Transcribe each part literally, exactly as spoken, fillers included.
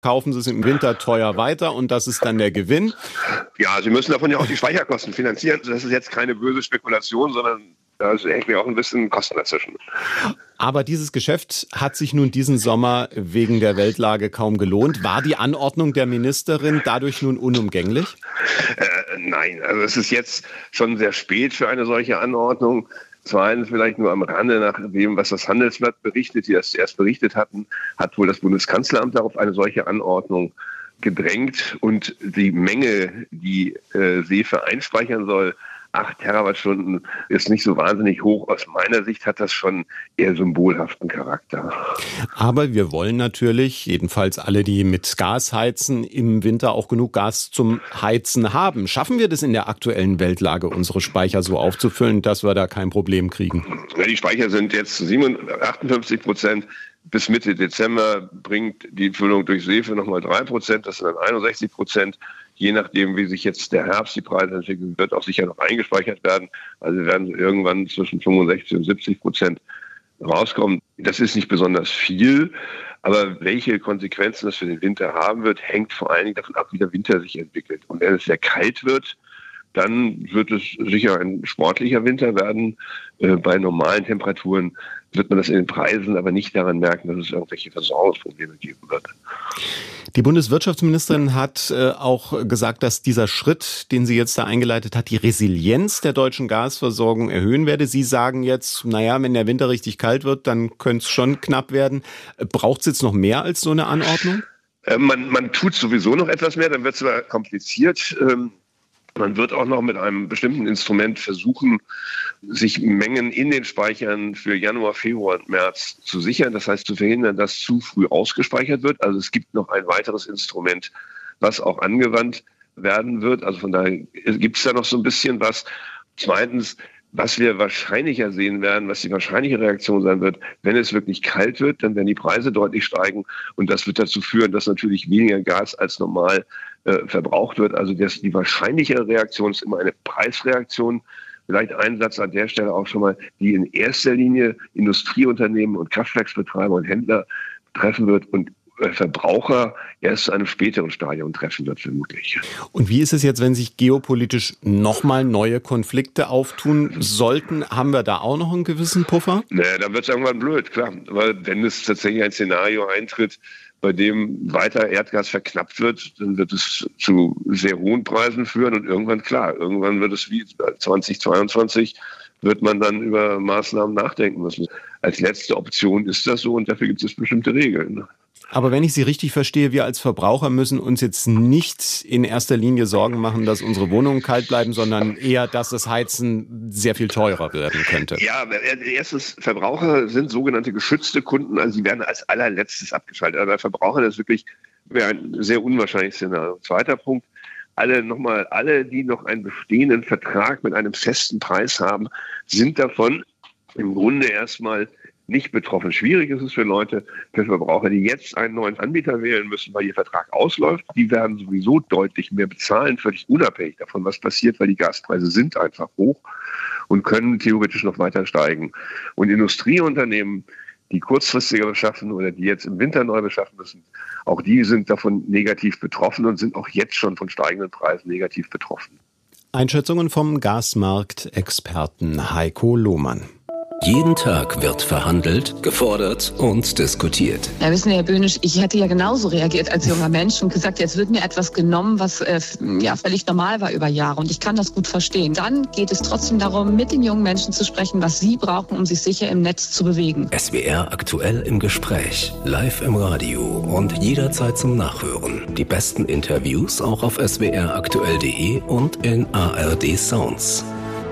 kaufen Sie es im Winter teuer weiter und das ist dann der Gewinn. Ja, Sie müssen davon ja auch die Speicherkosten finanzieren. Das ist jetzt keine böse Spekulation, sondern da ist irgendwie auch ein bisschen Kosten dazwischen. Aber dieses Geschäft hat sich nun diesen Sommer wegen der Weltlage kaum gelohnt. War die Anordnung der Ministerin dadurch nun unumgänglich? Äh, nein, also es ist jetzt schon sehr spät für eine solche Anordnung. Zweitens vielleicht nur am Rande nach dem, was das Handelsblatt berichtet, die das zuerst berichtet hatten, hat wohl das Bundeskanzleramt darauf eine solche Anordnung gedrängt. Und die Menge, die äh, SEFE einspeichern soll, acht Terawattstunden, ist nicht so wahnsinnig hoch. Aus meiner Sicht hat das schon eher symbolhaften Charakter. Aber wir wollen natürlich, jedenfalls alle, die mit Gas heizen, im Winter auch genug Gas zum Heizen haben. Schaffen wir das in der aktuellen Weltlage, unsere Speicher so aufzufüllen, dass wir da kein Problem kriegen? Ja, die Speicher sind jetzt achtundfünfzig Prozent. Bis Mitte Dezember bringt die Füllung durch SEFE nochmal drei Prozent. Das sind dann einundsechzig Prozent. Je nachdem, wie sich jetzt der Herbst die Preise entwickeln, wird auch sicher noch eingespeichert werden. Also wir werden irgendwann zwischen fünfundsechzig und siebzig Prozent rauskommen. Das ist nicht besonders viel, aber welche Konsequenzen das für den Winter haben wird, hängt vor allen Dingen davon ab, wie der Winter sich entwickelt. Und wenn es sehr kalt wird, dann wird es sicher ein sportlicher Winter werden. Äh, bei normalen Temperaturen wird man das in den Preisen aber nicht daran merken, dass es irgendwelche Versorgungsprobleme geben wird. Die Bundeswirtschaftsministerin hat äh, auch gesagt, dass dieser Schritt, den sie jetzt da eingeleitet hat, die Resilienz der deutschen Gasversorgung erhöhen werde. Sie sagen jetzt, naja, wenn der Winter richtig kalt wird, dann könnte es schon knapp werden. Braucht es jetzt noch mehr als so eine Anordnung? Äh, man, man tut sowieso noch etwas mehr, dann wird es aber kompliziert. Ähm, Man wird auch noch mit einem bestimmten Instrument versuchen, sich Mengen in den Speichern für Januar, Februar und März zu sichern. Das heißt, zu verhindern, dass zu früh ausgespeichert wird. Also es gibt noch ein weiteres Instrument, was auch angewandt werden wird. Also von daher gibt es da noch so ein bisschen was. Zweitens, was wir wahrscheinlicher sehen werden, was die wahrscheinliche Reaktion sein wird, wenn es wirklich kalt wird, dann werden die Preise deutlich steigen. Und das wird dazu führen, dass natürlich weniger Gas als normal äh, verbraucht wird. Also das, die wahrscheinlichere Reaktion ist immer eine Preisreaktion. Vielleicht ein Satz an der Stelle auch schon mal, die in erster Linie Industrieunternehmen und Kraftwerksbetreiber und Händler treffen wird und Verbraucher erst zu einem späteren Stadium treffen wird, vermutlich. Und wie ist es jetzt, wenn sich geopolitisch nochmal neue Konflikte auftun sollten? Haben wir da auch noch einen gewissen Puffer? Naja, dann wird es irgendwann blöd, klar. Weil wenn es tatsächlich ein Szenario eintritt, bei dem weiter Erdgas verknappt wird, dann wird es zu sehr hohen Preisen führen und irgendwann, klar, irgendwann wird es wie zweitausendzweiundzwanzig, wird man dann über Maßnahmen nachdenken müssen. Als letzte Option ist das so und dafür gibt es bestimmte Regeln. Aber wenn ich Sie richtig verstehe, wir als Verbraucher müssen uns jetzt nicht in erster Linie Sorgen machen, dass unsere Wohnungen kalt bleiben, sondern eher, dass das Heizen sehr viel teurer werden könnte. Ja, erstens, Verbraucher sind sogenannte geschützte Kunden, also sie werden als allerletztes abgeschaltet. Aber bei Verbrauchern ist wirklich ein sehr unwahrscheinliches Szenario. Zweiter Punkt, alle nochmal, alle, die noch einen bestehenden Vertrag mit einem festen Preis haben, sind davon im Grunde erstmal nicht betroffen. Schwierig ist es für Leute, für Verbraucher, die jetzt einen neuen Anbieter wählen müssen, weil ihr Vertrag ausläuft. Die werden sowieso deutlich mehr bezahlen, völlig unabhängig davon, was passiert, weil die Gaspreise sind einfach hoch und können theoretisch noch weiter steigen. Und Industrieunternehmen, die kurzfristiger beschaffen oder die jetzt im Winter neu beschaffen müssen, auch die sind davon negativ betroffen und sind auch jetzt schon von steigenden Preisen negativ betroffen. Einschätzungen vom Gasmarktexperten Heiko Lohmann. Jeden Tag wird verhandelt, gefordert und diskutiert. Ja, wissen Sie, Herr Böhnisch, ich hätte ja genauso reagiert als junger Mensch und gesagt, jetzt wird mir etwas genommen, was äh, ja völlig normal war über Jahre. Und ich kann das gut verstehen. Dann geht es trotzdem darum, mit den jungen Menschen zu sprechen, was sie brauchen, um sich sicher im Netz zu bewegen. S W R aktuell im Gespräch, live im Radio und jederzeit zum Nachhören. Die besten Interviews auch auf s w r aktuell punkt d e und in A R D Sounds.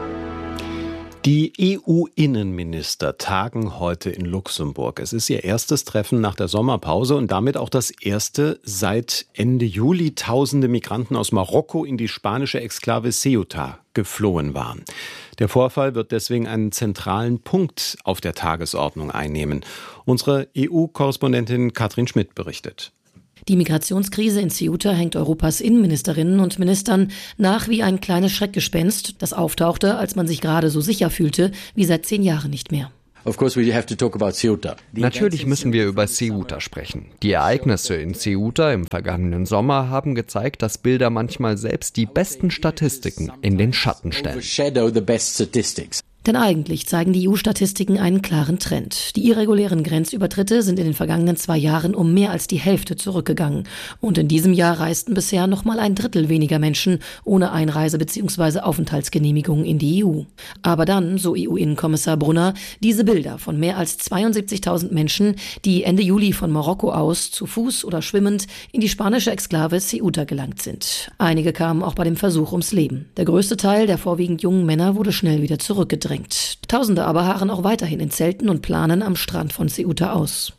Die E U-Innenminister tagen heute in Luxemburg. Es ist ihr erstes Treffen nach der Sommerpause und damit auch das erste seit Ende Juli. Tausende Migranten aus Marokko in die spanische Exklave Ceuta geflohen waren. Der Vorfall wird deswegen einen zentralen Punkt auf der Tagesordnung einnehmen. Unsere E U-Korrespondentin Katrin Schmidt berichtet. Die Migrationskrise in Ceuta hängt Europas Innenministerinnen und Ministern nach wie ein kleines Schreckgespenst, das auftauchte, als man sich gerade so sicher fühlte wie seit zehn Jahren nicht mehr. Natürlich müssen wir über Ceuta sprechen. Die Ereignisse in Ceuta im vergangenen Sommer haben gezeigt, dass Bilder manchmal selbst die besten Statistiken in den Schatten stellen. Denn eigentlich zeigen die E U-Statistiken einen klaren Trend. Die irregulären Grenzübertritte sind in den vergangenen zwei Jahren um mehr als die Hälfte zurückgegangen. Und in diesem Jahr reisten bisher noch mal ein Drittel weniger Menschen ohne Einreise- bzw. Aufenthaltsgenehmigung in die E U. Aber dann, so E U-Innenkommissar Brunner, diese Bilder von mehr als zweiundsiebzigtausend Menschen, die Ende Juli von Marokko aus zu Fuß oder schwimmend in die spanische Exklave Ceuta gelangt sind. Einige kamen auch bei dem Versuch ums Leben. Der größte Teil der vorwiegend jungen Männer wurde schnell wieder zurückgedrängt. Tausende aber harren auch weiterhin in Zelten und planen am Strand von Ceuta aus.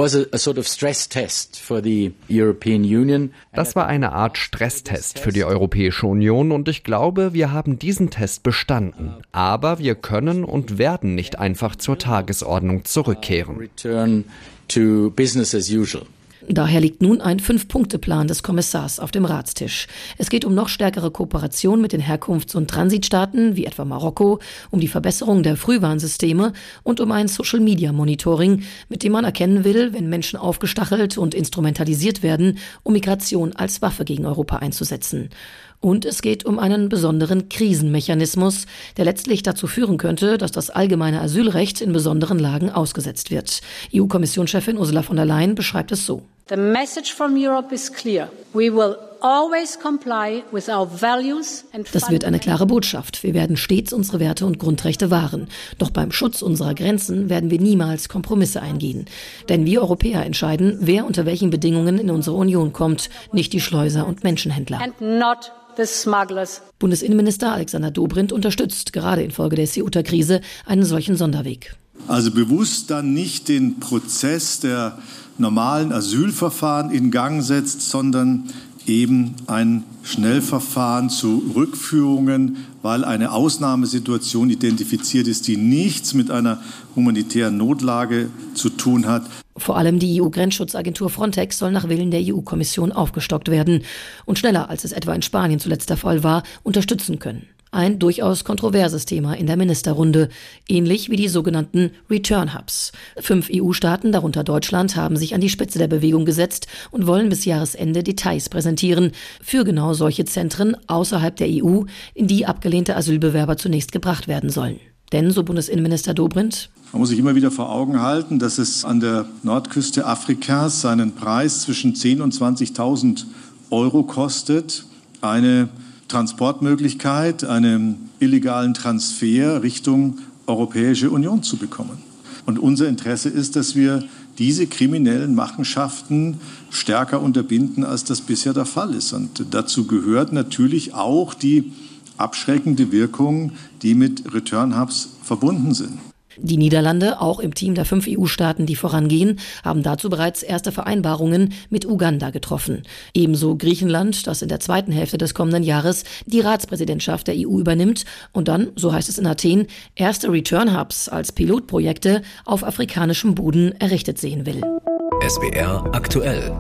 Das war eine Art Stresstest für die Europäische Union und ich glaube, wir haben diesen Test bestanden. Aber wir können und werden nicht einfach zur Tagesordnung zurückkehren. Daher liegt nun ein Fünf-Punkte-Plan des Kommissars auf dem Ratstisch. Es geht um noch stärkere Kooperation mit den Herkunfts- und Transitstaaten, wie etwa Marokko, um die Verbesserung der Frühwarnsysteme und um ein Social-Media-Monitoring, mit dem man erkennen will, wenn Menschen aufgestachelt und instrumentalisiert werden, um Migration als Waffe gegen Europa einzusetzen. Und es geht um einen besonderen Krisenmechanismus, der letztlich dazu führen könnte, dass das allgemeine Asylrecht in besonderen Lagen ausgesetzt wird. E U-Kommissionschefin Ursula von der Leyen beschreibt es so. The message from Europe is clear. We will always comply with our values and Das wird eine klare Botschaft. Wir werden stets unsere Werte und Grundrechte wahren. Doch beim Schutz unserer Grenzen werden wir niemals Kompromisse eingehen. Denn wir Europäer entscheiden, wer unter welchen Bedingungen in unsere Union kommt, nicht die Schleuser und Menschenhändler. and not the smugglers. Bundesinnenminister Alexander Dobrindt unterstützt gerade infolge der Ceuta-Krise einen solchen Sonderweg. Also bewusst dann nicht den Prozess der normalen Asylverfahren in Gang setzt, sondern eben ein Schnellverfahren zu Rückführungen, weil eine Ausnahmesituation identifiziert ist, die nichts mit einer humanitären Notlage zu tun hat. Vor allem die E U-Grenzschutzagentur Frontex soll nach Willen der E U-Kommission aufgestockt werden und schneller, als es etwa in Spanien zuletzt der Fall war, unterstützen können. Ein durchaus kontroverses Thema in der Ministerrunde, ähnlich wie die sogenannten Return Hubs. Fünf E U-Staaten, darunter Deutschland, haben sich an die Spitze der Bewegung gesetzt und wollen bis Jahresende Details präsentieren für genau solche Zentren außerhalb der E U, in die abgelehnte Asylbewerber zunächst gebracht werden sollen. Denn, so Bundesinnenminister Dobrindt, man muss sich immer wieder vor Augen halten, dass es an der Nordküste Afrikas seinen Preis zwischen zehntausend und zwanzigtausend Euro kostet, eine Transportmöglichkeit, einen illegalen Transfer Richtung Europäische Union zu bekommen. Und unser Interesse ist, dass wir diese kriminellen Machenschaften stärker unterbinden, als das bisher der Fall ist. Und dazu gehört natürlich auch die abschreckende Wirkung, die mit Return Hubs verbunden sind. Die Niederlande, auch im Team der fünf E U-Staaten, die vorangehen, haben dazu bereits erste Vereinbarungen mit Uganda getroffen. Ebenso Griechenland, das in der zweiten Hälfte des kommenden Jahres die Ratspräsidentschaft der E U übernimmt und dann, so heißt es in Athen, erste Return-Hubs als Pilotprojekte auf afrikanischem Boden errichtet sehen will. S W R aktuell.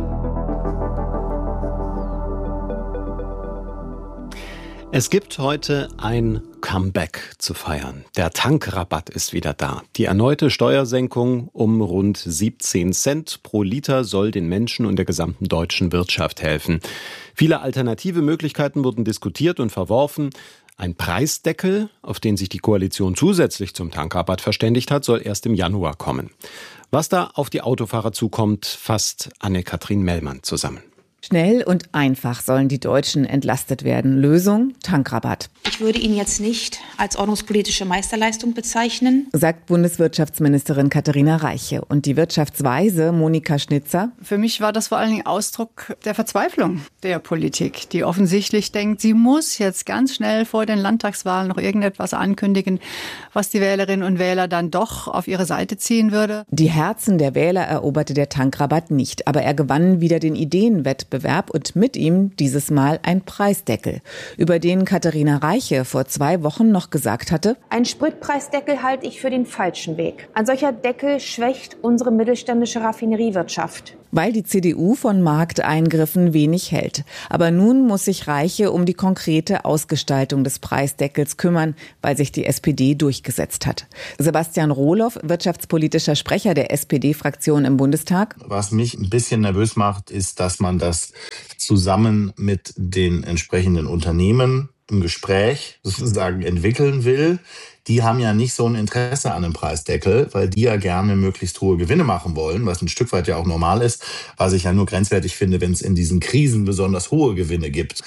Es gibt heute ein Comeback zu feiern. Der Tankrabatt ist wieder da. Die erneute Steuersenkung um rund siebzehn Cent pro Liter soll den Menschen und der gesamten deutschen Wirtschaft helfen. Viele alternative Möglichkeiten wurden diskutiert und verworfen. Ein Preisdeckel, auf den sich die Koalition zusätzlich zum Tankrabatt verständigt hat, soll erst im Januar kommen. Was da auf die Autofahrer zukommt, fasst Anne-Kathrin Mellmann zusammen. Schnell und einfach sollen die Deutschen entlastet werden. Lösung: Tankrabatt. Ich würde ihn jetzt nicht als ordnungspolitische Meisterleistung bezeichnen, sagt Bundeswirtschaftsministerin Katharina Reiche. Und die Wirtschaftsweise Monika Schnitzer: Für mich war das vor allen Dingen Ausdruck der Verzweiflung der Politik, die offensichtlich denkt, sie muss jetzt ganz schnell vor den Landtagswahlen noch irgendetwas ankündigen, was die Wählerinnen und Wähler dann doch auf ihre Seite ziehen würde. Die Herzen der Wähler eroberte der Tankrabatt nicht, aber er gewann wieder den Ideenwettbewerb und mit ihm dieses Mal ein Preisdeckel, über den Katharina Reiche vor zwei Wochen noch gesagt hatte: Ein Spritpreisdeckel halte ich für den falschen Weg. Ein solcher Deckel schwächt unsere mittelständische Raffineriewirtschaft. Weil die C D U von Markteingriffen wenig hält. Aber nun muss sich Reiche um die konkrete Ausgestaltung des Preisdeckels kümmern, weil sich die S P D durchgesetzt hat. Sebastian Rohloff, wirtschaftspolitischer Sprecher der S P D-Fraktion im Bundestag. Was mich ein bisschen nervös macht, ist, dass man das zusammen mit den entsprechenden Unternehmen im Gespräch sozusagen entwickeln will. Die haben ja nicht so ein Interesse an einem Preisdeckel, weil die ja gerne möglichst hohe Gewinne machen wollen, was ein Stück weit ja auch normal ist, was ich ja nur grenzwertig finde, wenn es in diesen Krisen besonders hohe Gewinne gibt.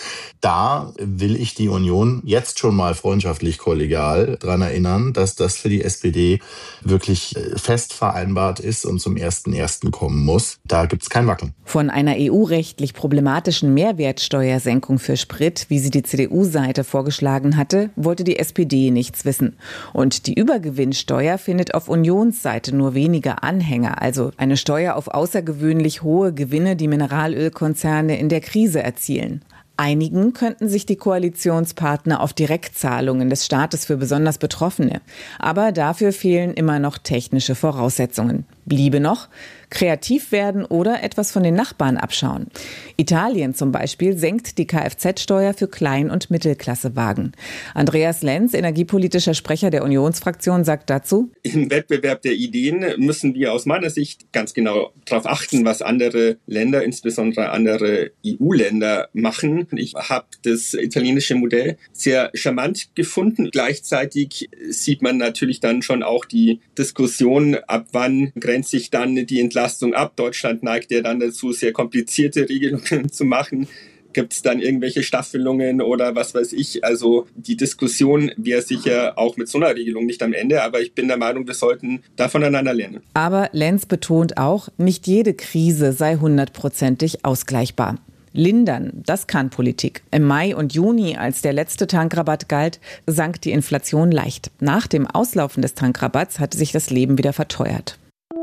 Da will ich die Union jetzt schon mal freundschaftlich kollegial daran erinnern, dass das für die S P D wirklich fest vereinbart ist und zum ersten ersten kommen muss. Da gibt es kein Wackeln. Von einer E U-rechtlich problematischen Mehrwertsteuersenkung für Sprit, wie sie die C D U-Seite vorgeschlagen hatte, wollte die S P D nichts wissen. Und die Übergewinnsteuer findet auf Unionsseite nur wenige Anhänger, also eine Steuer auf außergewöhnlich hohe Gewinne, die Mineralölkonzerne in der Krise erzielen. Einigen könnten sich die Koalitionspartner auf Direktzahlungen des Staates für besonders Betroffene. Aber dafür fehlen immer noch technische Voraussetzungen. Bliebe noch kreativ werden oder etwas von den Nachbarn abschauen. Italien zum Beispiel senkt die Kfz-Steuer für Klein- und Mittelklassewagen. Andreas Lenz, energiepolitischer Sprecher der Unionsfraktion, sagt dazu: Im Wettbewerb der Ideen müssen wir aus meiner Sicht ganz genau darauf achten, was andere Länder, insbesondere andere E U-Länder, machen. Ich habe das italienische Modell sehr charmant gefunden. Gleichzeitig sieht man natürlich dann schon auch die Diskussion, ab wann grenzt sich dann die Entlastung ab. Deutschland neigt ja dann dazu, sehr komplizierte Regelungen zu machen. Gibt es dann irgendwelche Staffelungen oder was weiß ich? Also die Diskussion wäre sicher auch mit so einer Regelung nicht am Ende, aber ich bin der Meinung, wir sollten da voneinander lernen. Aber Lenz betont auch, nicht jede Krise sei hundertprozentig ausgleichbar. Lindern, das kann Politik. Im Mai und Juni, als der letzte Tankrabatt galt, sank die Inflation leicht. Nach dem Auslaufen des Tankrabatts hatte sich das Leben wieder verteuert.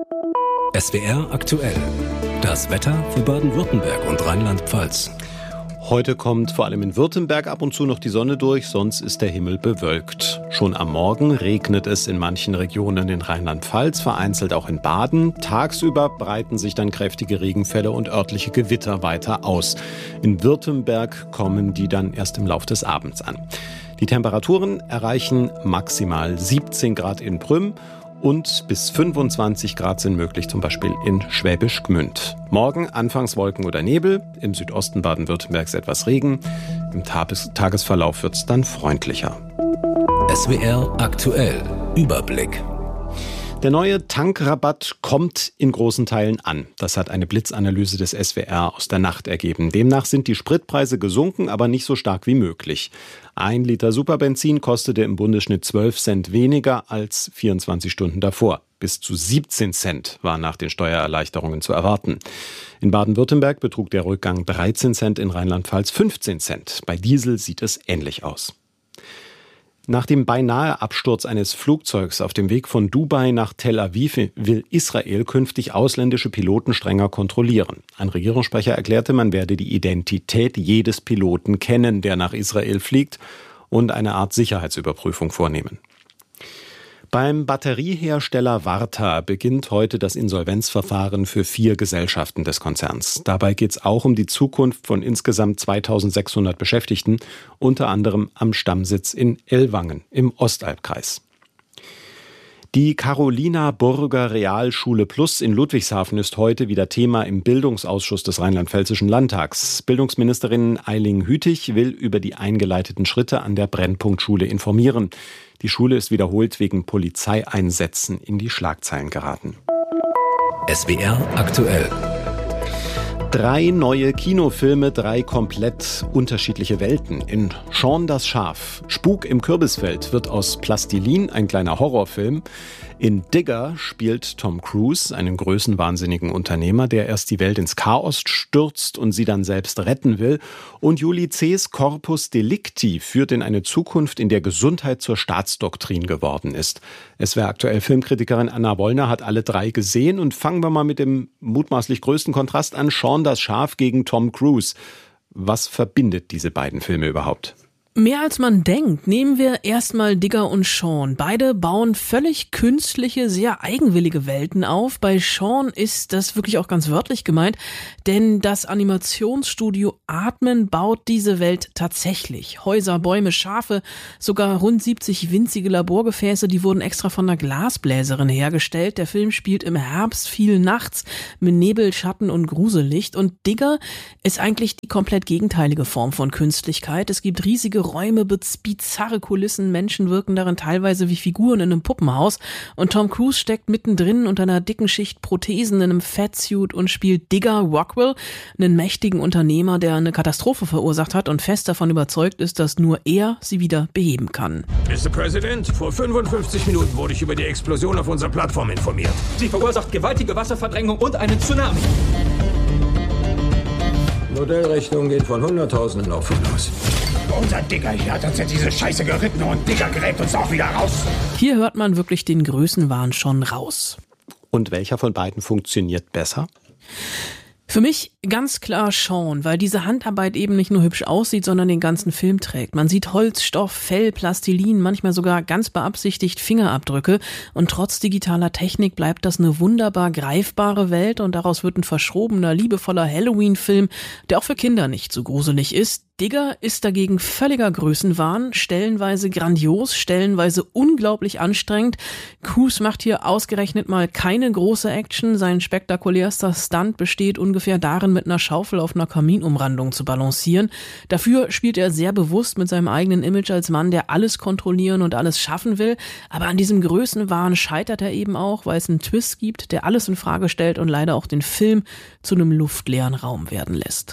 S W R aktuell. Das Wetter für Baden-Württemberg und Rheinland-Pfalz. Heute kommt vor allem in Württemberg ab und zu noch die Sonne durch, sonst ist der Himmel bewölkt. Schon am Morgen regnet es in manchen Regionen in Rheinland-Pfalz, vereinzelt auch in Baden. Tagsüber breiten sich dann kräftige Regenfälle und örtliche Gewitter weiter aus. In Württemberg kommen die dann erst im Lauf des Abends an. Die Temperaturen erreichen maximal siebzehn Grad in Prüm. Und bis fünfundzwanzig Grad sind möglich, zum Beispiel in Schwäbisch Gmünd. Morgen anfangs Wolken oder Nebel, im Südosten Baden-Württembergs etwas Regen. Im Tagesverlauf wird es dann freundlicher. S W R aktuell. Überblick. Der neue Tankrabatt kommt in großen Teilen an. Das hat eine Blitzanalyse des S W R aus der Nacht ergeben. Demnach sind die Spritpreise gesunken, aber nicht so stark wie möglich. Ein Liter Superbenzin kostete im Bundesschnitt zwölf Cent weniger als vierundzwanzig Stunden davor. Bis zu siebzehn Cent war nach den Steuererleichterungen zu erwarten. In Baden-Württemberg betrug der Rückgang dreizehn Cent, in Rheinland-Pfalz fünfzehn Cent. Bei Diesel sieht es ähnlich aus. Nach dem beinahe Absturz eines Flugzeugs auf dem Weg von Dubai nach Tel Aviv will Israel künftig ausländische Piloten strenger kontrollieren. Ein Regierungssprecher erklärte, man werde die Identität jedes Piloten kennen, der nach Israel fliegt, und eine Art Sicherheitsüberprüfung vornehmen. Beim Batteriehersteller Varta beginnt heute das Insolvenzverfahren für vier Gesellschaften des Konzerns. Dabei geht es auch um die Zukunft von insgesamt zweitausendsechshundert Beschäftigten, unter anderem am Stammsitz in Ellwangen im Ostalbkreis. Die Carolina Burger Realschule Plus in Ludwigshafen ist heute wieder Thema im Bildungsausschuss des Rheinland-Pfälzischen Landtags. Bildungsministerin Eiling Hütig will über die eingeleiteten Schritte an der Brennpunktschule informieren. Die Schule ist wiederholt wegen Polizeieinsätzen in die Schlagzeilen geraten. S W R aktuell. Drei neue Kinofilme, drei komplett unterschiedliche Welten. In Shaun das Schaf, Spuk im Kürbisfeld wird aus Plastilin ein kleiner Horrorfilm. In Digger spielt Tom Cruise einen größenwahnsinnigen Unternehmer, der erst die Welt ins Chaos stürzt und sie dann selbst retten will. Und Juli C.'s Corpus Delicti führt in eine Zukunft, in der Gesundheit zur Staatsdoktrin geworden ist. S W R aktuell Filmkritikerin Anna Wollner hat alle drei gesehen und fangen wir mal mit dem mutmaßlich größten Kontrast an. Shaun das Schaf gegen Tom Cruise. Was verbindet diese beiden Filme überhaupt? Mehr als man denkt, nehmen wir erstmal Digger und Shaun. Beide bauen völlig künstliche, sehr eigenwillige Welten auf. Bei Shaun ist das wirklich auch ganz wörtlich gemeint, denn das Animationsstudio Aardman baut diese Welt tatsächlich. Häuser, Bäume, Schafe, sogar rund siebzig winzige Laborgefäße, die wurden extra von einer Glasbläserin hergestellt. Der Film spielt im Herbst, viel nachts, mit Nebel, Schatten und Grusellicht. Und Digger ist eigentlich die komplett gegenteilige Form von Künstlichkeit. Es gibt riesige Räume, bizarre Kulissen, Menschen wirken darin teilweise wie Figuren in einem Puppenhaus und Tom Cruise steckt mittendrin unter einer dicken Schicht Prothesen in einem Fatsuit und spielt Digger Rockwell, einen mächtigen Unternehmer, der eine Katastrophe verursacht hat und fest davon überzeugt ist, dass nur er sie wieder beheben kann. Mister President, vor fünfundfünfzig Minuten wurde ich über die Explosion auf unserer Plattform informiert. Sie verursacht gewaltige Wasserverdrängung und einen Tsunami. Modellrechnung geht von Hunderttausenden auf aus. Unser Digger hier hat uns ja diese Scheiße geritten und Digger gräbt uns auch wieder raus. Hier hört man wirklich den Größenwahn schon raus. Und welcher von beiden funktioniert besser? Für mich ganz klar Shaun, weil diese Handarbeit eben nicht nur hübsch aussieht, sondern den ganzen Film trägt. Man sieht Holz, Stoff, Fell, Plastilin, manchmal sogar ganz beabsichtigt Fingerabdrücke und trotz digitaler Technik bleibt das eine wunderbar greifbare Welt und daraus wird ein verschrobener, liebevoller Halloween-Film, der auch für Kinder nicht so gruselig ist. Digger ist dagegen völliger Größenwahn, stellenweise grandios, stellenweise unglaublich anstrengend. Cruise macht hier ausgerechnet mal keine große Action. Sein spektakulärster Stunt besteht ungefähr darin, mit einer Schaufel auf einer Kaminumrandung zu balancieren. Dafür spielt er sehr bewusst mit seinem eigenen Image als Mann, der alles kontrollieren und alles schaffen will. Aber an diesem Größenwahn scheitert er eben auch, weil es einen Twist gibt, der alles in Frage stellt und leider auch den Film zu einem luftleeren Raum werden lässt.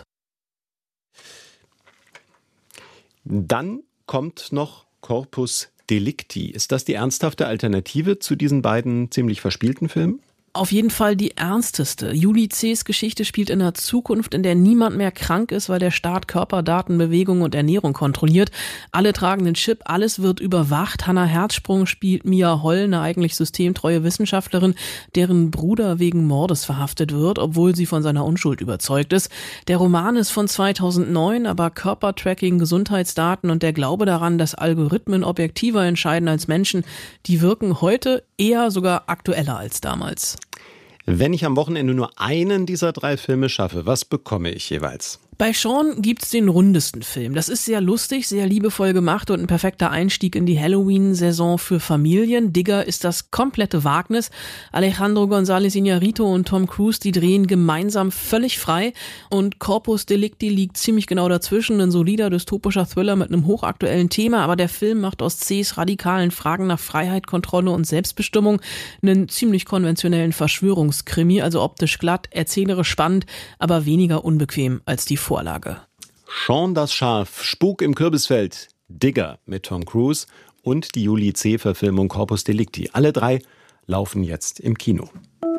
Dann kommt noch Corpus Delicti. Ist das die ernsthafte Alternative zu diesen beiden ziemlich verspielten Filmen? Auf jeden Fall die ernsteste. Julie C.'s Geschichte spielt in einer Zukunft, in der niemand mehr krank ist, weil der Staat Körperdaten, Bewegung und Ernährung kontrolliert. Alle tragen den Chip, alles wird überwacht. Hannah Herzsprung spielt Mia Holl, eine eigentlich systemtreue Wissenschaftlerin, deren Bruder wegen Mordes verhaftet wird, obwohl sie von seiner Unschuld überzeugt ist. Der Roman ist von zweitausendneun, aber Körpertracking, Gesundheitsdaten und der Glaube daran, dass Algorithmen objektiver entscheiden als Menschen, die wirken heute eher sogar aktueller als damals. Wenn ich am Wochenende nur einen dieser drei Filme schaffe, was bekomme ich jeweils? Bei Shaun gibt's den rundesten Film. Das ist sehr lustig, sehr liebevoll gemacht und ein perfekter Einstieg in die Halloween-Saison für Familien. Digger ist das komplette Wagnis. Alejandro González Iñárritu und Tom Cruise, die drehen gemeinsam völlig frei. Und Corpus Delicti liegt ziemlich genau dazwischen. Ein solider dystopischer Thriller mit einem hochaktuellen Thema. Aber der Film macht aus C's radikalen Fragen nach Freiheit, Kontrolle und Selbstbestimmung einen ziemlich konventionellen Verschwörungskrimi. Also optisch glatt, erzählerisch spannend, aber weniger unbequem als die Vorlage. Shaun das Schaf, Spuk im Kürbisfeld, Digger mit Tom Cruise und die Julie C.-Verfilmung Corpus Delicti. Alle drei laufen jetzt im Kino.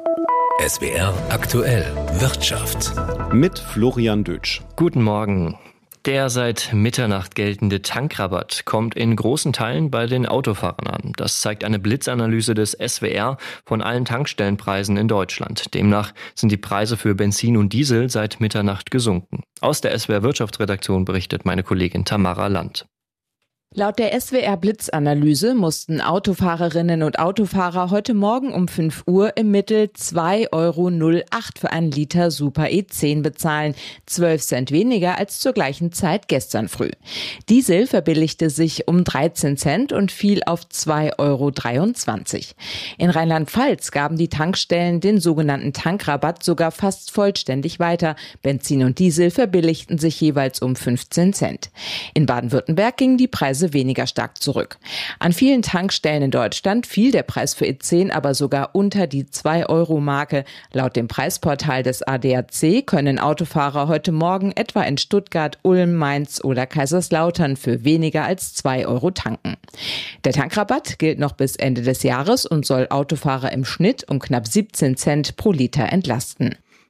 S W R aktuell Wirtschaft. Mit Florian Dötsch. Guten Morgen. Der seit Mitternacht geltende Tankrabatt kommt in großen Teilen bei den Autofahrern an. Das zeigt eine Blitzanalyse des S W R von allen Tankstellenpreisen in Deutschland. Demnach sind die Preise für Benzin und Diesel seit Mitternacht gesunken. Aus der S W R Wirtschaftsredaktion berichtet meine Kollegin Tamara Land. Laut der S W R-Blitzanalyse mussten Autofahrerinnen und Autofahrer heute Morgen um fünf Uhr im Mittel zwei Euro null acht für einen Liter Super E zehn bezahlen, zwölf Cent weniger als zur gleichen Zeit gestern früh. Diesel verbilligte sich um dreizehn Cent und fiel auf zwei Euro dreiundzwanzig. In Rheinland-Pfalz gaben die Tankstellen den sogenannten Tankrabatt sogar fast vollständig weiter. Benzin und Diesel verbilligten sich jeweils um fünfzehn Cent. In Baden-Württemberg gingen die Preise weniger stark zurück. An vielen Tankstellen in Deutschland fiel der Preis für E zehn aber sogar unter die zwei Euro Marke. Laut dem Preisportal des A D A C können Autofahrer heute Morgen etwa in Stuttgart, Ulm, Mainz oder Kaiserslautern für weniger als zwei Euro tanken. Der Tankrabatt gilt noch bis Ende des Jahres und soll Autofahrer im Schnitt um knapp siebzehn Cent pro Liter entlasten.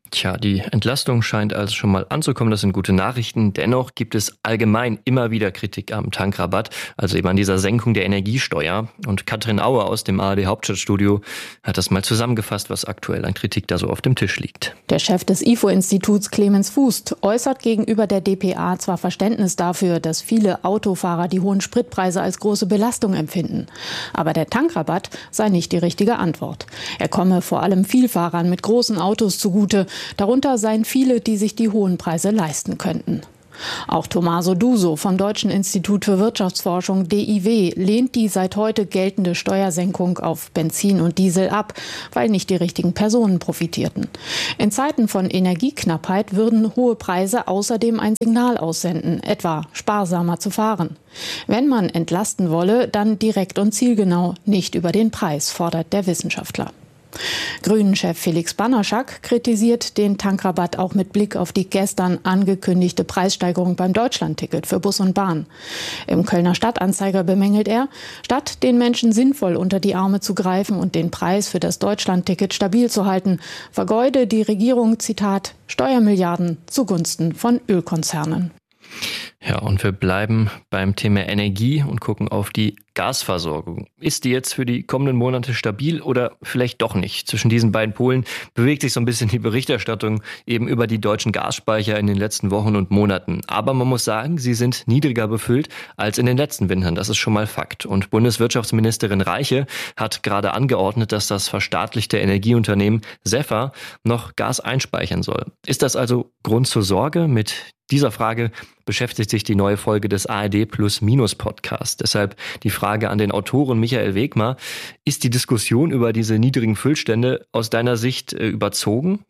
Tja, die Entlastung scheint also schon mal anzukommen. Das sind gute Nachrichten. Dennoch gibt es allgemein immer wieder Kritik am Tankrabatt, also eben an dieser Senkung der Energiesteuer. Und Katrin Auer aus dem A R D-Hauptstadtstudio hat das mal zusammengefasst, was aktuell an Kritik da so auf dem Tisch liegt. Der Chef des I F O-Instituts, Clemens Fußt, äußert gegenüber der D P A zwar Verständnis dafür, dass viele Autofahrer die hohen Spritpreise als große Belastung empfinden. Aber der Tankrabatt sei nicht die richtige Antwort. Er komme vor allem Vielfahrern mit großen Autos zugute. Darunter seien viele, die sich die hohen Preise leisten könnten. Auch Tommaso Duso vom Deutschen Institut für Wirtschaftsforschung D I W lehnt die seit heute geltende Steuersenkung auf Benzin und Diesel ab, weil nicht die richtigen Personen profitierten. In Zeiten von Energieknappheit würden hohe Preise außerdem ein Signal aussenden, etwa sparsamer zu fahren. Wenn man entlasten wolle, dann direkt und zielgenau, nicht über den Preis, fordert der Wissenschaftler. Grünen-Chef Felix Banaschak kritisiert den Tankrabatt auch mit Blick auf die gestern angekündigte Preissteigerung beim Deutschlandticket für Bus und Bahn. Im Kölner Stadtanzeiger bemängelt er, statt den Menschen sinnvoll unter die Arme zu greifen und den Preis für das Deutschlandticket stabil zu halten, vergeude die Regierung, Zitat, Steuermilliarden zugunsten von Ölkonzernen. Ja, und wir bleiben beim Thema Energie und gucken auf die Gasversorgung. Ist die jetzt für die kommenden Monate stabil oder vielleicht doch nicht? Zwischen diesen beiden Polen bewegt sich so ein bisschen die Berichterstattung eben über die deutschen Gasspeicher in den letzten Wochen und Monaten. Aber man muss sagen, sie sind niedriger befüllt als in den letzten Wintern. Das ist schon mal Fakt. Und Bundeswirtschaftsministerin Reiche hat gerade angeordnet, dass das verstaatlichte Energieunternehmen SEFA noch Gas einspeichern soll. Ist das also Grund zur Sorge? Mit dieser Frage beschäftigt sich die neue Folge des A R D Plus Minus Podcast. Deshalb die Frage an den Autoren Michael Wegmar. Ist die Diskussion über diese niedrigen Füllstände aus deiner Sicht äh, überzogen?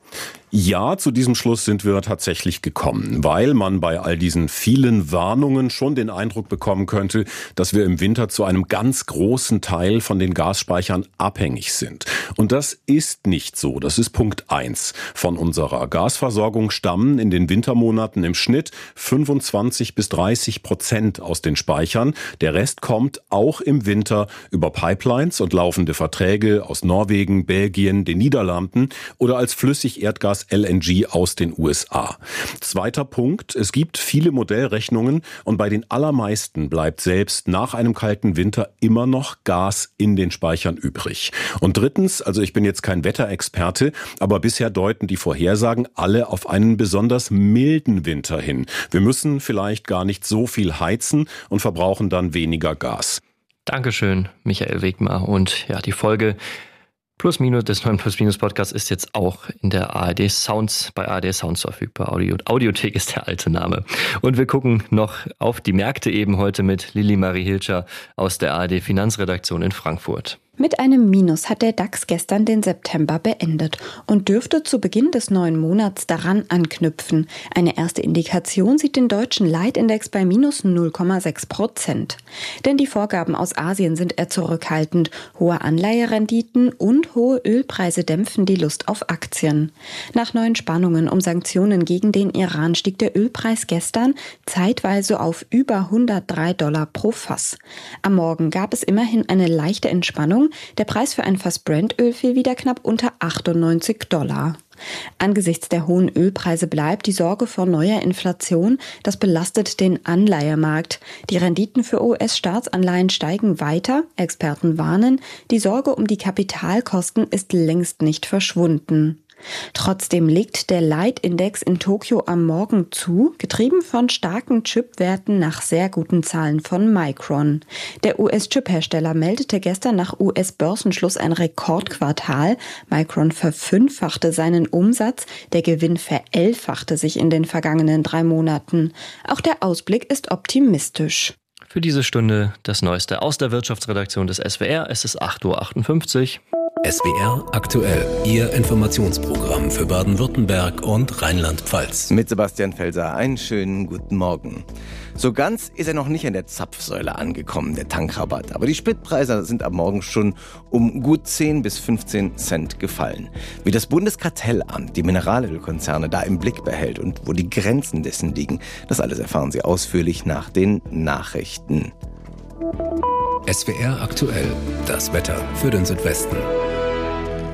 Ja, zu diesem Schluss sind wir tatsächlich gekommen, weil man bei all diesen vielen Warnungen schon den Eindruck bekommen könnte, dass wir im Winter zu einem ganz großen Teil von den Gasspeichern abhängig sind. Und das ist nicht so. Das ist Punkt eins. Von unserer Gasversorgung stammen in den Wintermonaten im Schnitt fünfundzwanzig bis dreißig Prozent aus den Speichern. Der Rest kommt auch im Winter über Pipelines und laufende Verträge aus Norwegen, Belgien, den Niederlanden oder als Flüssigerdgas L N G aus den U S A. Zweiter Punkt, es gibt viele Modellrechnungen und bei den allermeisten bleibt selbst nach einem kalten Winter immer noch Gas in den Speichern übrig. Und drittens, also ich bin jetzt kein Wetterexperte, aber bisher deuten die Vorhersagen alle auf einen besonders milden Winter hin. Wir müssen vielleicht gar nicht so viel heizen und verbrauchen dann weniger Gas. Dankeschön, Michael Wegmar. Und ja, die Folge Plus Minus des neuen Plus Minus Podcasts ist jetzt auch in der A R D Sounds, bei A R D Sounds verfügbar. Audio, Audiothek ist der alte Name. Und wir gucken noch auf die Märkte eben heute mit Lili Marie Hilscher aus der A R D Finanzredaktion in Frankfurt. Mit einem Minus hat der DAX gestern den September beendet und dürfte zu Beginn des neuen Monats daran anknüpfen. Eine erste Indikation sieht den deutschen Leitindex bei minus null Komma sechs Prozent. Denn die Vorgaben aus Asien sind eher zurückhaltend. Hohe Anleiherenditen und hohe Ölpreise dämpfen die Lust auf Aktien. Nach neuen Spannungen um Sanktionen gegen den Iran stieg der Ölpreis gestern zeitweise auf über hundertdrei Dollar pro Fass. Am Morgen gab es immerhin eine leichte Entspannung. Der Preis für ein Fass Brent-Öl fiel wieder knapp unter achtundneunzig Dollar. Angesichts der hohen Ölpreise bleibt die Sorge vor neuer Inflation. Das belastet den Anleihemarkt. Die Renditen für U S-Staatsanleihen steigen weiter. Experten warnen, die Sorge um die Kapitalkosten ist längst nicht verschwunden. Trotzdem legt der Leitindex in Tokio am Morgen zu, getrieben von starken Chipwerten nach sehr guten Zahlen von Micron. Der U S-Chip-Hersteller meldete gestern nach U S-Börsenschluss ein Rekordquartal. Micron verfünffachte seinen Umsatz, der Gewinn verelfachte sich in den vergangenen drei Monaten. Auch der Ausblick ist optimistisch. Für diese Stunde das Neueste aus der Wirtschaftsredaktion des S W R. Es ist acht Uhr achtundfünfzig. S W R aktuell, Ihr Informationsprogramm für Baden-Württemberg und Rheinland-Pfalz. Mit Sebastian Felser, einen schönen guten Morgen. So ganz ist er noch nicht an der Zapfsäule angekommen, der Tankrabatt. Aber die Spritpreise sind am Morgen schon um gut zehn bis fünfzehn Cent gefallen. Wie das Bundeskartellamt die Mineralölkonzerne da im Blick behält und wo die Grenzen dessen liegen, das alles erfahren Sie ausführlich nach den Nachrichten. S W R aktuell, das Wetter für den Südwesten.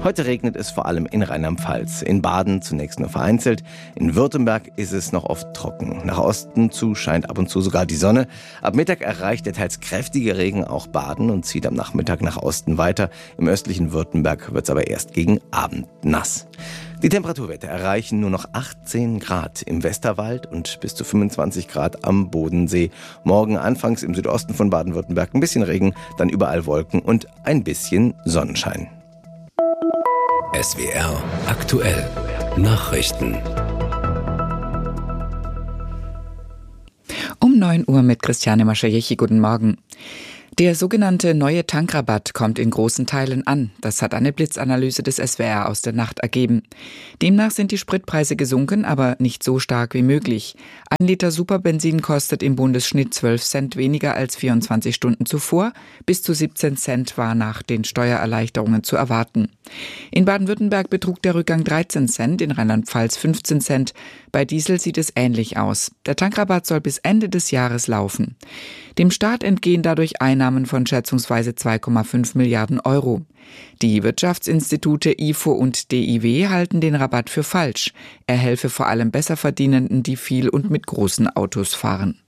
Heute regnet es vor allem in Rheinland-Pfalz. In Baden zunächst nur vereinzelt. In Württemberg ist es noch oft trocken. Nach Osten zu scheint ab und zu sogar die Sonne. Ab Mittag erreicht der teils kräftige Regen auch Baden und zieht am Nachmittag nach Osten weiter. Im östlichen Württemberg wird es aber erst gegen Abend nass. Die Temperaturwerte erreichen nur noch achtzehn Grad im Westerwald und bis zu fünfundzwanzig Grad am Bodensee. Morgen anfangs im Südosten von Baden-Württemberg ein bisschen Regen, dann überall Wolken und ein bisschen Sonnenschein. S W R aktuell Nachrichten. Um neun Uhr mit Christiane Maschajechi. Guten Morgen. Der sogenannte neue Tankrabatt kommt in großen Teilen an. Das hat eine Blitzanalyse des S W R aus der Nacht ergeben. Demnach sind die Spritpreise gesunken, aber nicht so stark wie möglich. Ein Liter Superbenzin kostet im Bundesschnitt zwölf Cent weniger als vierundzwanzig Stunden zuvor. Bis zu siebzehn Cent war nach den Steuererleichterungen zu erwarten. In Baden-Württemberg betrug der Rückgang dreizehn Cent, in Rheinland-Pfalz fünfzehn Cent. Bei Diesel sieht es ähnlich aus. Der Tankrabatt soll bis Ende des Jahres laufen. Dem Staat entgehen dadurch Einnahmen von schätzungsweise zwei Komma fünf Milliarden Euro. Die Wirtschaftsinstitute I F O und D I W halten den Rabatt für falsch. Er helfe vor allem Besserverdienenden, die viel und mit großen Autos fahren.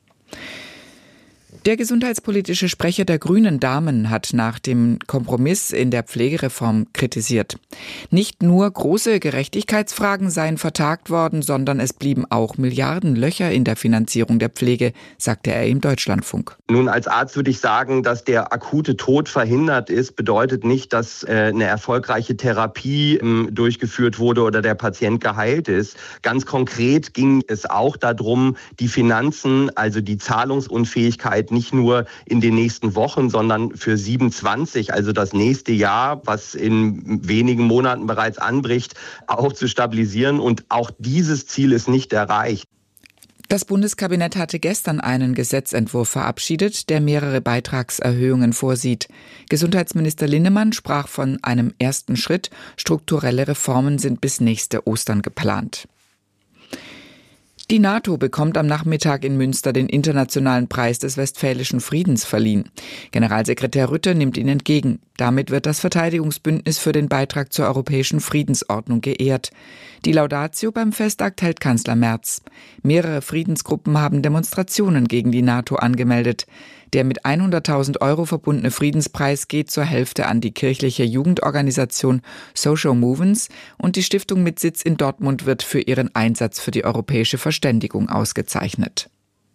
Der gesundheitspolitische Sprecher der Grünen Damen hat nach dem Kompromiss in der Pflegereform kritisiert. Nicht nur große Gerechtigkeitsfragen seien vertagt worden, sondern es blieben auch Milliardenlöcher in der Finanzierung der Pflege, sagte er im Deutschlandfunk. Nun, als Arzt würde ich sagen, dass der akute Tod verhindert ist, bedeutet nicht, dass äh, eine erfolgreiche Therapie ähm, durchgeführt wurde oder der Patient geheilt ist. Ganz konkret ging es auch darum, die Finanzen, also die Zahlungsunfähigkeit, nicht nur in den nächsten Wochen, sondern für siebenundzwanzig, also das nächste Jahr, was in wenigen Monaten bereits anbricht, auch zu stabilisieren. Und auch dieses Ziel ist nicht erreicht. Das Bundeskabinett hatte gestern einen Gesetzentwurf verabschiedet, der mehrere Beitragserhöhungen vorsieht. Gesundheitsminister Linnemann sprach von einem ersten Schritt. Strukturelle Reformen sind bis nächste Ostern geplant. Die NATO bekommt am Nachmittag in Münster den Internationalen Preis des Westfälischen Friedens verliehen. Generalsekretär Rutte nimmt ihn entgegen. Damit wird das Verteidigungsbündnis für den Beitrag zur europäischen Friedensordnung geehrt. Die Laudatio beim Festakt hält Kanzler Merz. Mehrere Friedensgruppen haben Demonstrationen gegen die NATO angemeldet. Der mit hunderttausend Euro verbundene Friedenspreis geht zur Hälfte an die kirchliche Jugendorganisation Social Movements und die Stiftung mit Sitz in Dortmund wird für ihren Einsatz für die europäische Verständigung ausgezeichnet.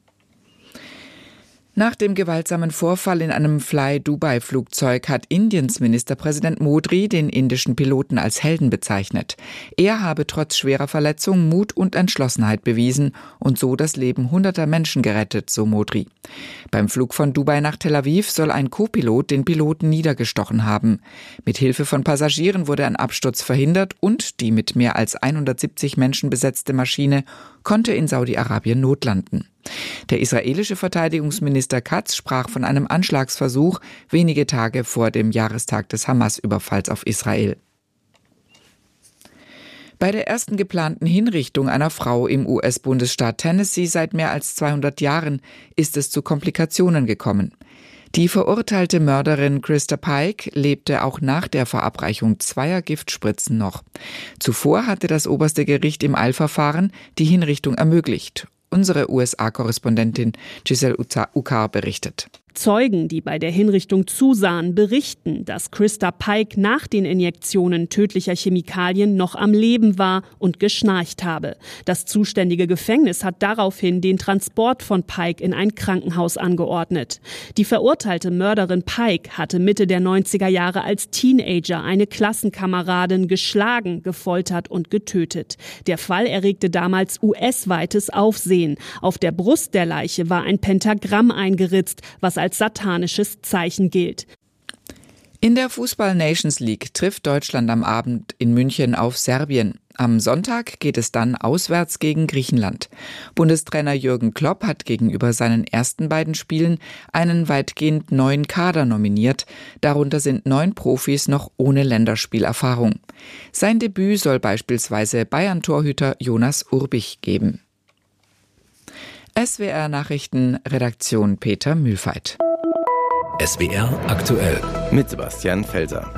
Nach dem gewaltsamen Vorfall in einem Fly-Dubai-Flugzeug hat Indiens Ministerpräsident Modi den indischen Piloten als Helden bezeichnet. Er habe trotz schwerer Verletzung Mut und Entschlossenheit bewiesen und so das Leben hunderter Menschen gerettet, so Modi. Beim Flug von Dubai nach Tel Aviv soll ein Co-Pilot den Piloten niedergestochen haben. Mit Hilfe von Passagieren wurde ein Absturz verhindert und die mit mehr als hundertsiebzig Menschen besetzte Maschine konnte in Saudi-Arabien notlanden. Der israelische Verteidigungsminister Katz sprach von einem Anschlagsversuch wenige Tage vor dem Jahrestag des Hamas-Überfalls auf Israel. Bei der ersten geplanten Hinrichtung einer Frau im U S-Bundesstaat Tennessee seit mehr als zweihundert Jahren ist es zu Komplikationen gekommen. Die verurteilte Mörderin Krista Pike lebte auch nach der Verabreichung zweier Giftspritzen noch. Zuvor hatte das oberste Gericht im Eilverfahren die Hinrichtung ermöglicht. Unsere U S A-Korrespondentin Giselle Ukar berichtet. Zeugen, die bei der Hinrichtung zusahen, berichten, dass Krista Pike nach den Injektionen tödlicher Chemikalien noch am Leben war und geschnarcht habe. Das zuständige Gefängnis hat daraufhin den Transport von Pike in ein Krankenhaus angeordnet. Die verurteilte Mörderin Pike hatte Mitte der neunziger Jahre als Teenager eine Klassenkameradin geschlagen, gefoltert und getötet. Der Fall erregte damals U S-weites Aufsehen. Auf der Brust der Leiche war ein Pentagramm eingeritzt, was als satanisches Zeichen gilt. In der Fußball-Nations League trifft Deutschland am Abend in München auf Serbien. Am Sonntag geht es dann auswärts gegen Griechenland. Bundestrainer Jürgen Klopp hat gegenüber seinen ersten beiden Spielen einen weitgehend neuen Kader nominiert. Darunter sind neun Profis noch ohne Länderspielerfahrung. Sein Debüt soll beispielsweise Bayern-Torhüter Jonas Urbich geben. S W R Nachrichten, Redaktion Peter Mühlfeit. S W R aktuell mit Sebastian Felser.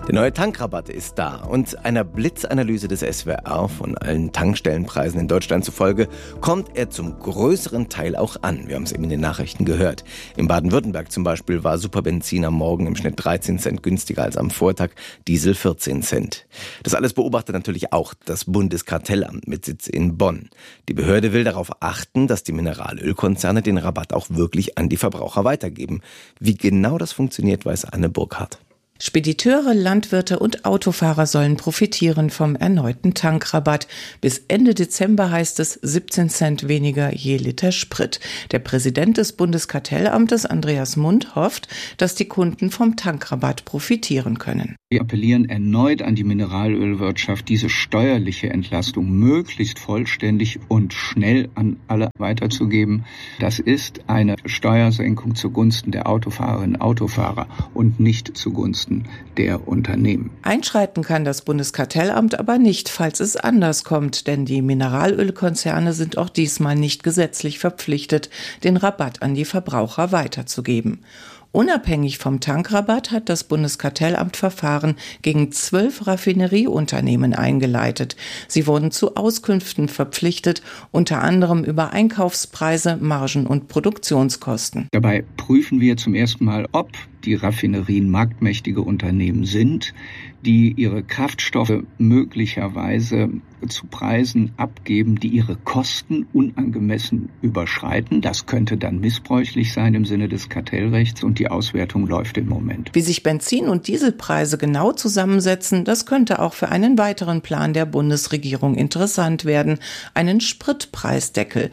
Der neue Tankrabatt ist da und einer Blitzanalyse des S W R von allen Tankstellenpreisen in Deutschland zufolge kommt er zum größeren Teil auch an. Wir haben es eben in den Nachrichten gehört. In Baden-Württemberg zum Beispiel war Superbenzin am Morgen im Schnitt dreizehn Cent günstiger als am Vortag, Diesel vierzehn Cent. Das alles beobachtet natürlich auch das Bundeskartellamt mit Sitz in Bonn. Die Behörde will darauf achten, dass die Mineralölkonzerne den Rabatt auch wirklich an die Verbraucher weitergeben. Wie genau das funktioniert, weiß Anne Burkhardt. Spediteure, Landwirte und Autofahrer sollen profitieren vom erneuten Tankrabatt. Bis Ende Dezember heißt es siebzehn Cent weniger je Liter Sprit. Der Präsident des Bundeskartellamtes, Andreas Mund, hofft, dass die Kunden vom Tankrabatt profitieren können. Wir appellieren erneut an die Mineralölwirtschaft, diese steuerliche Entlastung möglichst vollständig und schnell an alle weiterzugeben. Das ist eine Steuersenkung zugunsten der Autofahrerinnen und Autofahrer und nicht zugunsten der Unternehmen. Einschreiten kann das Bundeskartellamt aber nicht, falls es anders kommt, denn die Mineralölkonzerne sind auch diesmal nicht gesetzlich verpflichtet, den Rabatt an die Verbraucher weiterzugeben. Unabhängig vom Tankrabatt hat das Bundeskartellamt Verfahren gegen zwölf Raffinerieunternehmen eingeleitet. Sie wurden zu Auskünften verpflichtet, unter anderem über Einkaufspreise, Margen und Produktionskosten. Dabei prüfen wir zum ersten Mal, ob die Raffinerien marktmächtige Unternehmen sind, die ihre Kraftstoffe möglicherweise zu Preisen abgeben, die ihre Kosten unangemessen überschreiten. Das könnte dann missbräuchlich sein im Sinne des Kartellrechts und die Auswertung läuft im Moment. Wie sich Benzin- und Dieselpreise genau zusammensetzen, das könnte auch für einen weiteren Plan der Bundesregierung interessant werden, einen Spritpreisdeckel.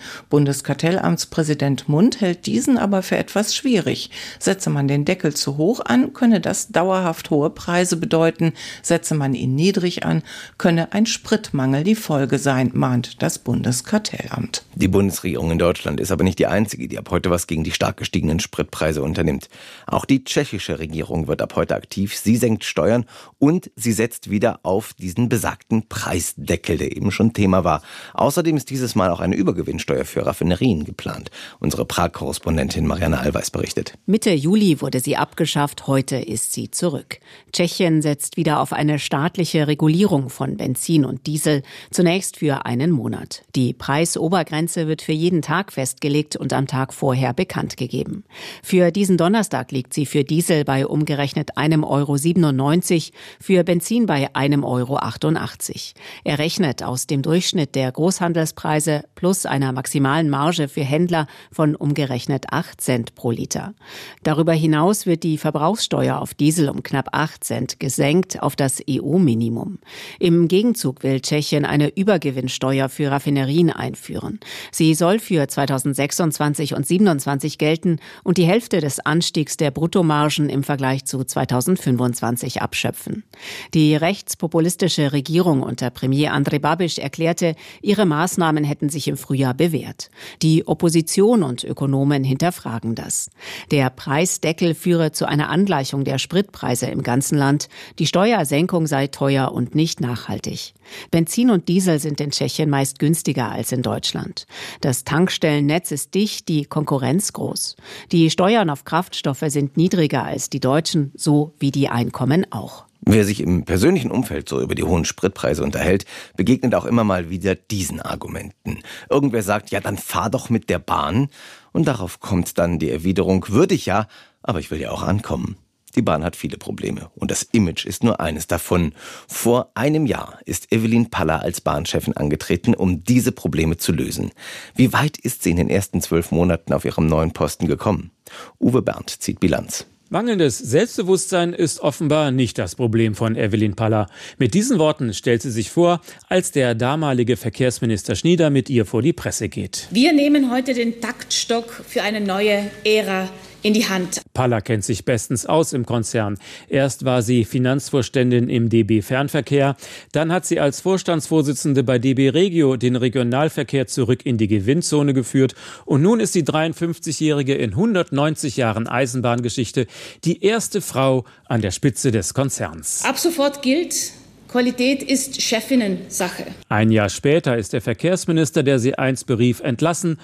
Bundeskartellamtspräsident Mund hält diesen aber für etwas schwierig. Setze man den Deckel zu hoch an, könne das dauerhaft hohe Preise bedeuten. Setze man ihn niedrig an, könne ein Spritmangel die Folge sein, mahnt das Bundeskartellamt. Die Bundesregierung in Deutschland ist aber nicht die einzige, die ab heute was gegen die stark gestiegenen Spritpreise unternimmt. Auch die tschechische Regierung wird ab heute aktiv. Sie senkt Steuern und sie setzt wieder auf diesen besagten Preisdeckel, der eben schon Thema war. Außerdem ist dieses Mal auch eine Übergewinnsteuer für Raffinerien geplant. Unsere Prag-Korrespondentin Marianne Allweis berichtet. Mitte Juli wurde sie abgeschafft, heute ist sie zurück. Tschechien setzt wieder auf eine staatliche Regulierung von Benzin und Diesel, zunächst für einen Monat. Die Preisobergrenze wird für jeden Tag festgelegt und am Tag vorher bekannt gegeben. Für diesen Donnerstag liegt sie für Diesel bei umgerechnet einem Euro siebenundneunzig, für Benzin bei einem Euro achtundachtzig. Er rechnet aus dem Durchschnitt der Großhandelspreise plus einer maximalen Marge für Händler von umgerechnet acht Cent pro Liter. Darüber hinaus wird die Verbrauchssteuer auf Diesel um knapp acht Cent gesenkt auf das E U-Minimum. Im Gegenzug will Tschechien eine Übergewinnsteuer für Raffinerien einführen. Sie soll für zweitausendsechsundzwanzig und zweitausendsiebenundzwanzig gelten und die Hälfte des Anstiegs der Bruttomargen im Vergleich zu zweitausendfünfundzwanzig abschöpfen. Die rechtspopulistische Regierung unter Premier Andrej Babiš erklärte, ihre Maßnahmen hätten sich im Frühjahr bewährt. Die Opposition und Ökonomen hinterfragen das. Der Preisdeckel führe zu einer Angleichung der Spritpreise im ganzen Land. Die Steuersenkung sei teuer und nicht nachhaltig. Benzin und Diesel sind in Tschechien meist günstiger als in Deutschland. Das Tankstellennetz ist dicht, die Konkurrenz groß. Die Steuern auf Kraftstoffe sind niedriger als die deutschen, so wie die Einkommen auch. Wer sich im persönlichen Umfeld so über die hohen Spritpreise unterhält, begegnet auch immer mal wieder diesen Argumenten. Irgendwer sagt, ja, dann fahr doch mit der Bahn. Und darauf kommt dann die Erwiderung, würde ich ja, aber ich will ja auch ankommen. Die Bahn hat viele Probleme und das Image ist nur eines davon. Vor einem Jahr ist Evelyn Paller als Bahnchefin angetreten, um diese Probleme zu lösen. Wie weit ist sie in den ersten zwölf Monaten auf ihrem neuen Posten gekommen? Uwe Berndt zieht Bilanz. Mangelndes Selbstbewusstsein ist offenbar nicht das Problem von Evelyn Paller. Mit diesen Worten stellt sie sich vor, als der damalige Verkehrsminister Schnieder mit ihr vor die Presse geht. Wir nehmen heute den Taktstock für eine neue Ära in die Hand. Paller kennt sich bestens aus im Konzern. Erst war sie Finanzvorständin im D B Fernverkehr, dann hat sie als Vorstandsvorsitzende bei D B Regio den Regionalverkehr zurück in die Gewinnzone geführt und nun ist die dreiundfünfzigjährige in hundertneunzig Jahren Eisenbahngeschichte die erste Frau an der Spitze des Konzerns. Ab sofort gilt: Qualität ist Chefinnensache. Ein Jahr später ist der Verkehrsminister, der sie einst berief, entlassen.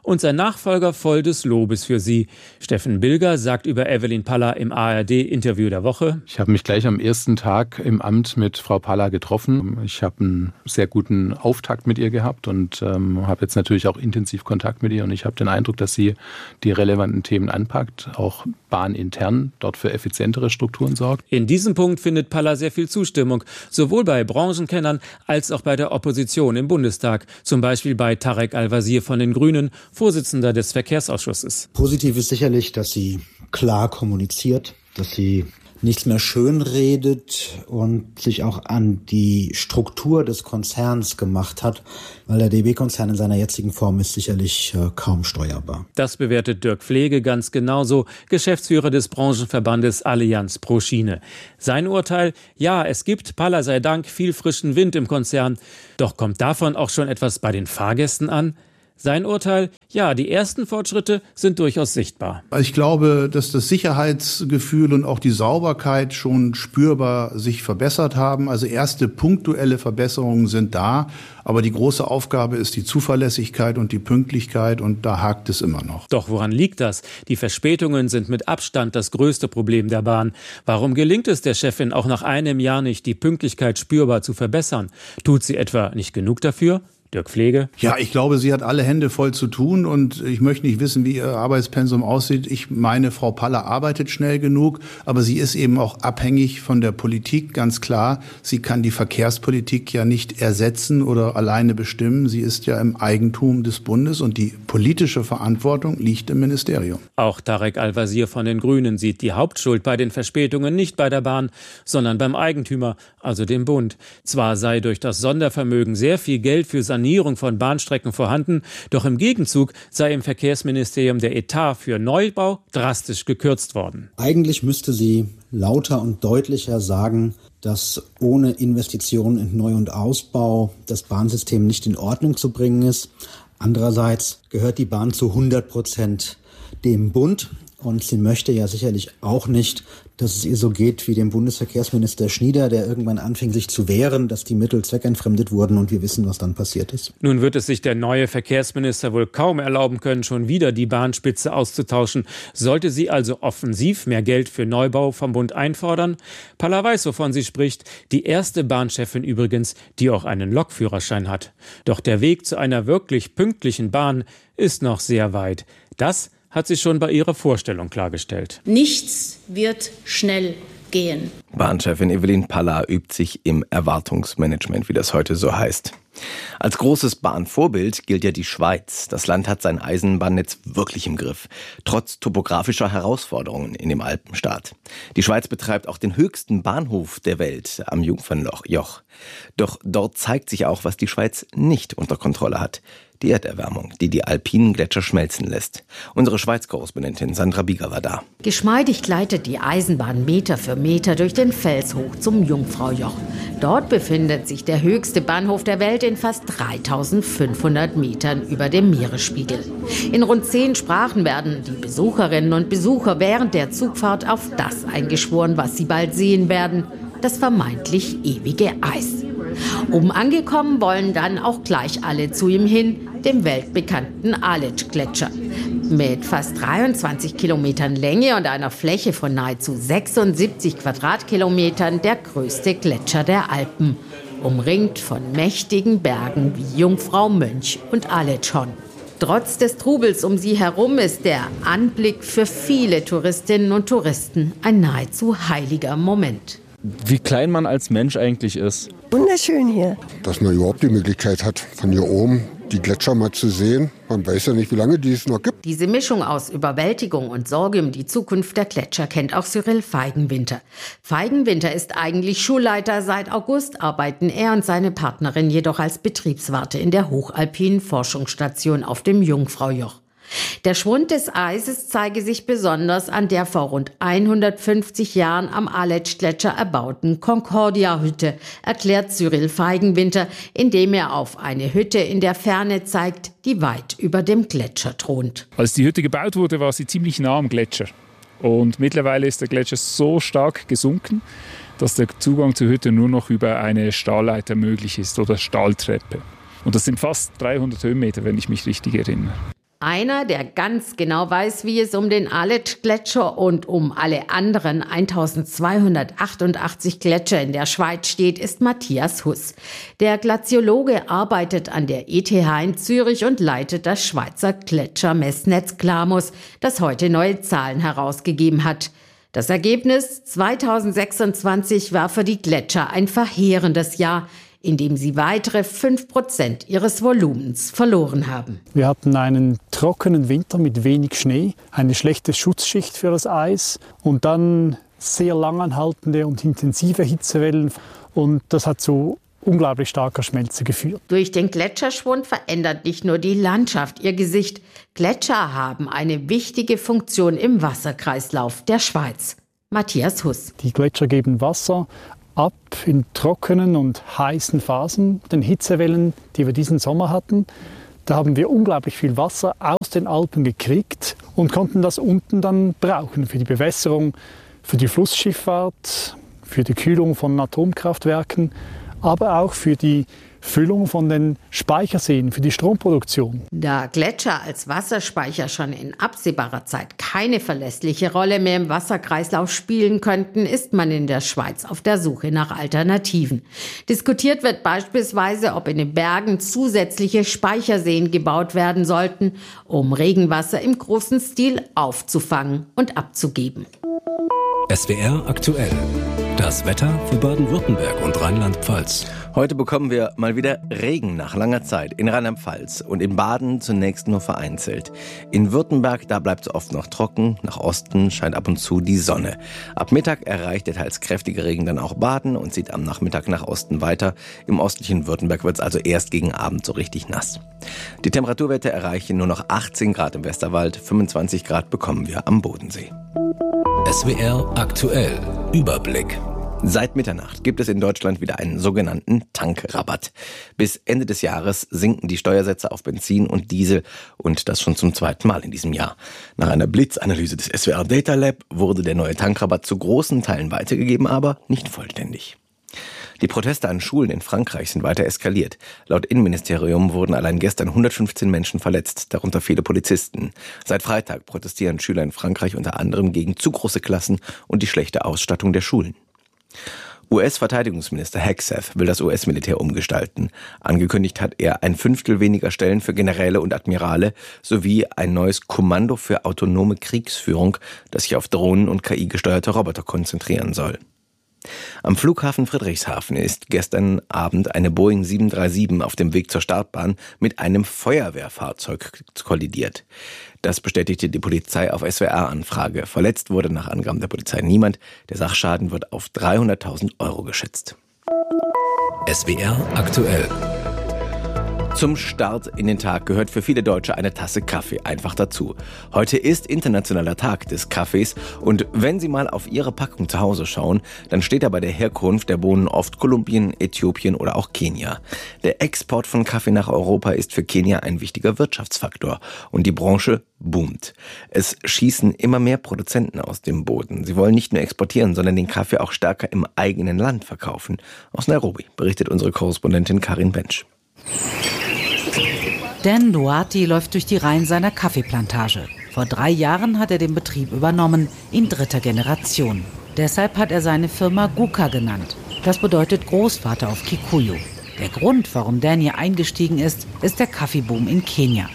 und sein Nachfolger voll des Lobes für sie. Steffen Bilger sagt über Evelyn Palla im A R D-Interview der Woche: Ich habe mich gleich am ersten Tag im Amt mit Frau Palla getroffen. Ich habe einen sehr guten Auftakt mit ihr gehabt und ähm, habe jetzt natürlich auch intensiv Kontakt mit ihr. Und ich habe den Eindruck, dass sie die relevanten Themen anpackt, auch bahnintern dort für effizientere Strukturen sorgt. In diesem Punkt findet Palla sehr viel Zustimmung, sowohl bei Branchenkennern als auch bei der Opposition im Bundestag. Zum Beispiel bei Tarek Al-Wazir von den Grünen, Vorsitzender des Verkehrsausschusses. Positiv ist sicherlich, dass sie klar kommuniziert, dass sie nichts mehr schönredet und sich auch an die Struktur des Konzerns gemacht hat, weil der D B-Konzern in seiner jetzigen Form ist sicherlich äh, kaum steuerbar. Das bewertet Dirk Pflege ganz genauso, Geschäftsführer des Branchenverbandes Allianz pro Schiene. Sein Urteil: Ja, es gibt, Palla sei Dank, viel frischen Wind im Konzern. Doch kommt davon auch schon etwas bei den Fahrgästen an? Sein Urteil: Ja, die ersten Fortschritte sind durchaus sichtbar. Ich glaube, dass das Sicherheitsgefühl und auch die Sauberkeit schon spürbar sich verbessert haben. Also erste punktuelle Verbesserungen sind da. Aber die große Aufgabe ist die Zuverlässigkeit und die Pünktlichkeit, und da hakt es immer noch. Doch woran liegt das? Die Verspätungen sind mit Abstand das größte Problem der Bahn. Warum gelingt es der Chefin auch nach einem Jahr nicht, die Pünktlichkeit spürbar zu verbessern? Tut sie etwa nicht genug dafür? Dirk Pflege? Ja, ich glaube, sie hat alle Hände voll zu tun und ich möchte nicht wissen, wie ihr Arbeitspensum aussieht. Ich meine, Frau Palla arbeitet schnell genug, aber sie ist eben auch abhängig von der Politik, ganz klar. Sie kann die Verkehrspolitik ja nicht ersetzen oder alleine bestimmen. Sie ist ja im Eigentum des Bundes und die politische Verantwortung liegt im Ministerium. Auch Tarek Al-Wazir von den Grünen sieht die Hauptschuld bei den Verspätungen nicht bei der Bahn, sondern beim Eigentümer, also dem Bund. Zwar sei durch das Sondervermögen sehr viel Geld für Sanierung von Bahnstrecken vorhanden, doch im Gegenzug sei im Verkehrsministerium der Etat für Neubau drastisch gekürzt worden. Eigentlich müsste sie lauter und deutlicher sagen, dass ohne Investitionen in Neu- und Ausbau das Bahnsystem nicht in Ordnung zu bringen ist. Andererseits gehört die Bahn zu hundert Prozent dem Bund. Und sie möchte ja sicherlich auch nicht, dass es ihr so geht wie dem Bundesverkehrsminister Schnieder, der irgendwann anfing, sich zu wehren, dass die Mittel zweckentfremdet wurden, und wir wissen, was dann passiert ist. Nun wird es sich der neue Verkehrsminister wohl kaum erlauben können, schon wieder die Bahnspitze auszutauschen. Sollte sie also offensiv mehr Geld für Neubau vom Bund einfordern? Palla weiß, wovon sie spricht. Die erste Bahnchefin übrigens, die auch einen Lokführerschein hat. Doch der Weg zu einer wirklich pünktlichen Bahn ist noch sehr weit. Das hat sie schon bei ihrer Vorstellung klargestellt. Nichts wird schnell gehen. Bahnchefin Evelyn Palla übt sich im Erwartungsmanagement, wie das heute so heißt. Als großes Bahnvorbild gilt ja die Schweiz. Das Land hat sein Eisenbahnnetz wirklich im Griff, trotz topografischer Herausforderungen in dem Alpenstaat. Die Schweiz betreibt auch den höchsten Bahnhof der Welt am Jungfernjoch. Doch dort zeigt sich auch, was die Schweiz nicht unter Kontrolle hat: die Erderwärmung, die die alpinen Gletscher schmelzen lässt. Unsere Schweiz-Korrespondentin Sandra Bieger war da. Geschmeidig gleitet die Eisenbahn Meter für Meter durch den Fels hoch zum Jungfraujoch. Dort befindet sich der höchste Bahnhof der Welt in fast dreitausendfünfhundert Metern über dem Meeresspiegel. In rund zehn Sprachen werden die Besucherinnen und Besucher während der Zugfahrt auf das eingeschworen, was sie bald sehen werden: das vermeintlich ewige Eis. Oben angekommen wollen dann auch gleich alle zu ihm hin, dem weltbekannten Aletsch-Gletscher. Mit fast dreiundzwanzig Kilometern Länge und einer Fläche von nahezu sechsundsiebzig Quadratkilometern der größte Gletscher der Alpen, umringt von mächtigen Bergen wie Jungfrau, Mönch und Aletschhorn. Trotz des Trubels um sie herum ist der Anblick für viele Touristinnen und Touristen ein nahezu heiliger Moment. Wie klein man als Mensch eigentlich ist. Wunderschön hier. Dass man überhaupt die Möglichkeit hat, von hier oben die Gletscher mal zu sehen. Man weiß ja nicht, wie lange die es noch gibt. Diese Mischung aus Überwältigung und Sorge um die Zukunft der Gletscher kennt auch Cyril Feigenwinter. Feigenwinter ist eigentlich Schulleiter. Seit August arbeiten er und seine Partnerin jedoch als Betriebswarte in der hochalpinen Forschungsstation auf dem Jungfraujoch. Der Schwund des Eises zeige sich besonders an der vor rund hundertfünfzig Jahren am Aletsch-Gletscher erbauten Concordia-Hütte, erklärt Cyril Feigenwinter, indem er auf eine Hütte in der Ferne zeigt, die weit über dem Gletscher thront. Als die Hütte gebaut wurde, war sie ziemlich nah am Gletscher. Und mittlerweile ist der Gletscher so stark gesunken, dass der Zugang zur Hütte nur noch über eine Stahlleiter möglich ist oder Stahltreppe. Und das sind fast dreihundert Höhenmeter, wenn ich mich richtig erinnere. Einer, der ganz genau weiß, wie es um den Aletsch-Gletscher und um alle anderen eintausendzweihundertachtundachtzig Gletscher in der Schweiz steht, ist Matthias Huss. Der Glaziologe arbeitet an der E T H in Zürich und leitet das Schweizer Gletschermessnetz Glamus, das heute neue Zahlen herausgegeben hat. Das Ergebnis zweitausendsechsundzwanzig war für die Gletscher ein verheerendes Jahr, in dem sie weitere fünf Prozent ihres Volumens verloren haben. Wir hatten einen trockenen Winter mit wenig Schnee, eine schlechte Schutzschicht für das Eis und dann sehr langanhaltende und intensive Hitzewellen. Und das hat zu unglaublich starker Schmelze geführt. Durch den Gletscherschwund verändert nicht nur die Landschaft ihr Gesicht. Gletscher haben eine wichtige Funktion im Wasserkreislauf der Schweiz. Matthias Huss. Die Gletscher geben Wasser ab in trockenen und heißen Phasen, den Hitzewellen, die wir diesen Sommer hatten. Da haben wir unglaublich viel Wasser aus den Alpen gekriegt und konnten das unten dann brauchen für die Bewässerung, für die Flussschifffahrt, für die Kühlung von Atomkraftwerken, aber auch für die Füllung von den Speicherseen, für die Stromproduktion. Da Gletscher als Wasserspeicher schon in absehbarer Zeit keine verlässliche Rolle mehr im Wasserkreislauf spielen könnten, ist man in der Schweiz auf der Suche nach Alternativen. Diskutiert wird beispielsweise, ob in den Bergen zusätzliche Speicherseen gebaut werden sollten, um Regenwasser im großen Stil aufzufangen und abzugeben. S W R aktuell. Das Wetter für Baden-Württemberg und Rheinland-Pfalz. Heute bekommen wir mal wieder Regen nach langer Zeit in Rheinland-Pfalz und in Baden zunächst nur vereinzelt. In Württemberg, da bleibt es oft noch trocken, nach Osten scheint ab und zu die Sonne. Ab Mittag erreicht der teils kräftige Regen dann auch Baden und zieht am Nachmittag nach Osten weiter. Im östlichen Württemberg wird es also erst gegen Abend so richtig nass. Die Temperaturwerte erreichen nur noch achtzehn Grad im Westerwald, fünfundzwanzig Grad bekommen wir am Bodensee. S W R aktuell. Überblick. Seit Mitternacht gibt es in Deutschland wieder einen sogenannten Tankrabatt. Bis Ende des Jahres sinken die Steuersätze auf Benzin und Diesel und das schon zum zweiten Mal in diesem Jahr. Nach einer Blitzanalyse des S W R Data Lab wurde der neue Tankrabatt zu großen Teilen weitergegeben, aber nicht vollständig. Die Proteste an Schulen in Frankreich sind weiter eskaliert. Laut Innenministerium wurden allein gestern hundertfünfzehn Menschen verletzt, darunter viele Polizisten. Seit Freitag protestieren Schüler in Frankreich unter anderem gegen zu große Klassen und die schlechte Ausstattung der Schulen. U S-Verteidigungsminister Hegseth will das U S-Militär umgestalten. Angekündigt hat er ein Fünftel weniger Stellen für Generäle und Admirale sowie ein neues Kommando für autonome Kriegsführung, das sich auf Drohnen und K I-gesteuerte Roboter konzentrieren soll. Am Flughafen Friedrichshafen ist gestern Abend eine Boeing sieben drei sieben auf dem Weg zur Startbahn mit einem Feuerwehrfahrzeug kollidiert. Das bestätigte die Polizei auf S W R-Anfrage. Verletzt wurde nach Angaben der Polizei niemand. Der Sachschaden wird auf dreihunderttausend Euro geschätzt. S W R aktuell. Zum Start in den Tag gehört für viele Deutsche eine Tasse Kaffee einfach dazu. Heute ist internationaler Tag des Kaffees und wenn Sie mal auf Ihre Packung zu Hause schauen, dann steht da bei der Herkunft der Bohnen oft Kolumbien, Äthiopien oder auch Kenia. Der Export von Kaffee nach Europa ist für Kenia ein wichtiger Wirtschaftsfaktor und die Branche boomt. Es schießen immer mehr Produzenten aus dem Boden. Sie wollen nicht nur exportieren, sondern den Kaffee auch stärker im eigenen Land verkaufen. Aus Nairobi berichtet unsere Korrespondentin Karin Bensch. Dan Duarte läuft durch die Reihen seiner Kaffeeplantage. Vor drei Jahren hat er den Betrieb übernommen, in dritter Generation. Deshalb hat er seine Firma Guka genannt. Das bedeutet Großvater auf Kikuyu. Der Grund, warum Dan hier eingestiegen ist, ist der Kaffeeboom in Kenia.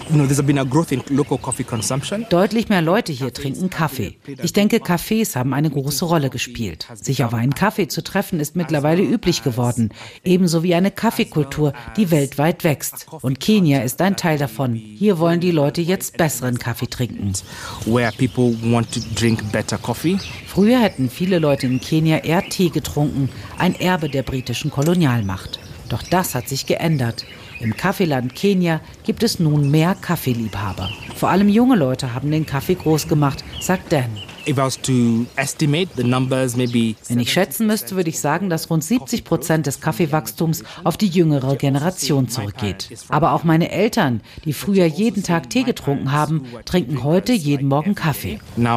Deutlich mehr Leute hier trinken Kaffee. Ich denke, Cafés haben eine große Rolle gespielt. Sich auf einen Kaffee zu treffen, ist mittlerweile üblich geworden. Ebenso wie eine Kaffeekultur, die weltweit wächst. Und Kenia ist ein Teil davon. Hier wollen die Leute jetzt besseren Kaffee trinken. Früher hätten viele Leute in Kenia eher Tee getrunken, ein Erbe der britischen Kolonialmacht. Doch das hat sich geändert. Im Kaffeeland Kenia gibt es nun mehr Kaffeeliebhaber. Vor allem junge Leute haben den Kaffee groß gemacht, sagt Dan. Wenn ich schätzen müsste, würde ich sagen, dass rund siebzig Prozent des Kaffeewachstums auf die jüngere Generation zurückgeht. Aber auch meine Eltern, die früher jeden Tag Tee getrunken haben, trinken heute jeden Morgen Kaffee.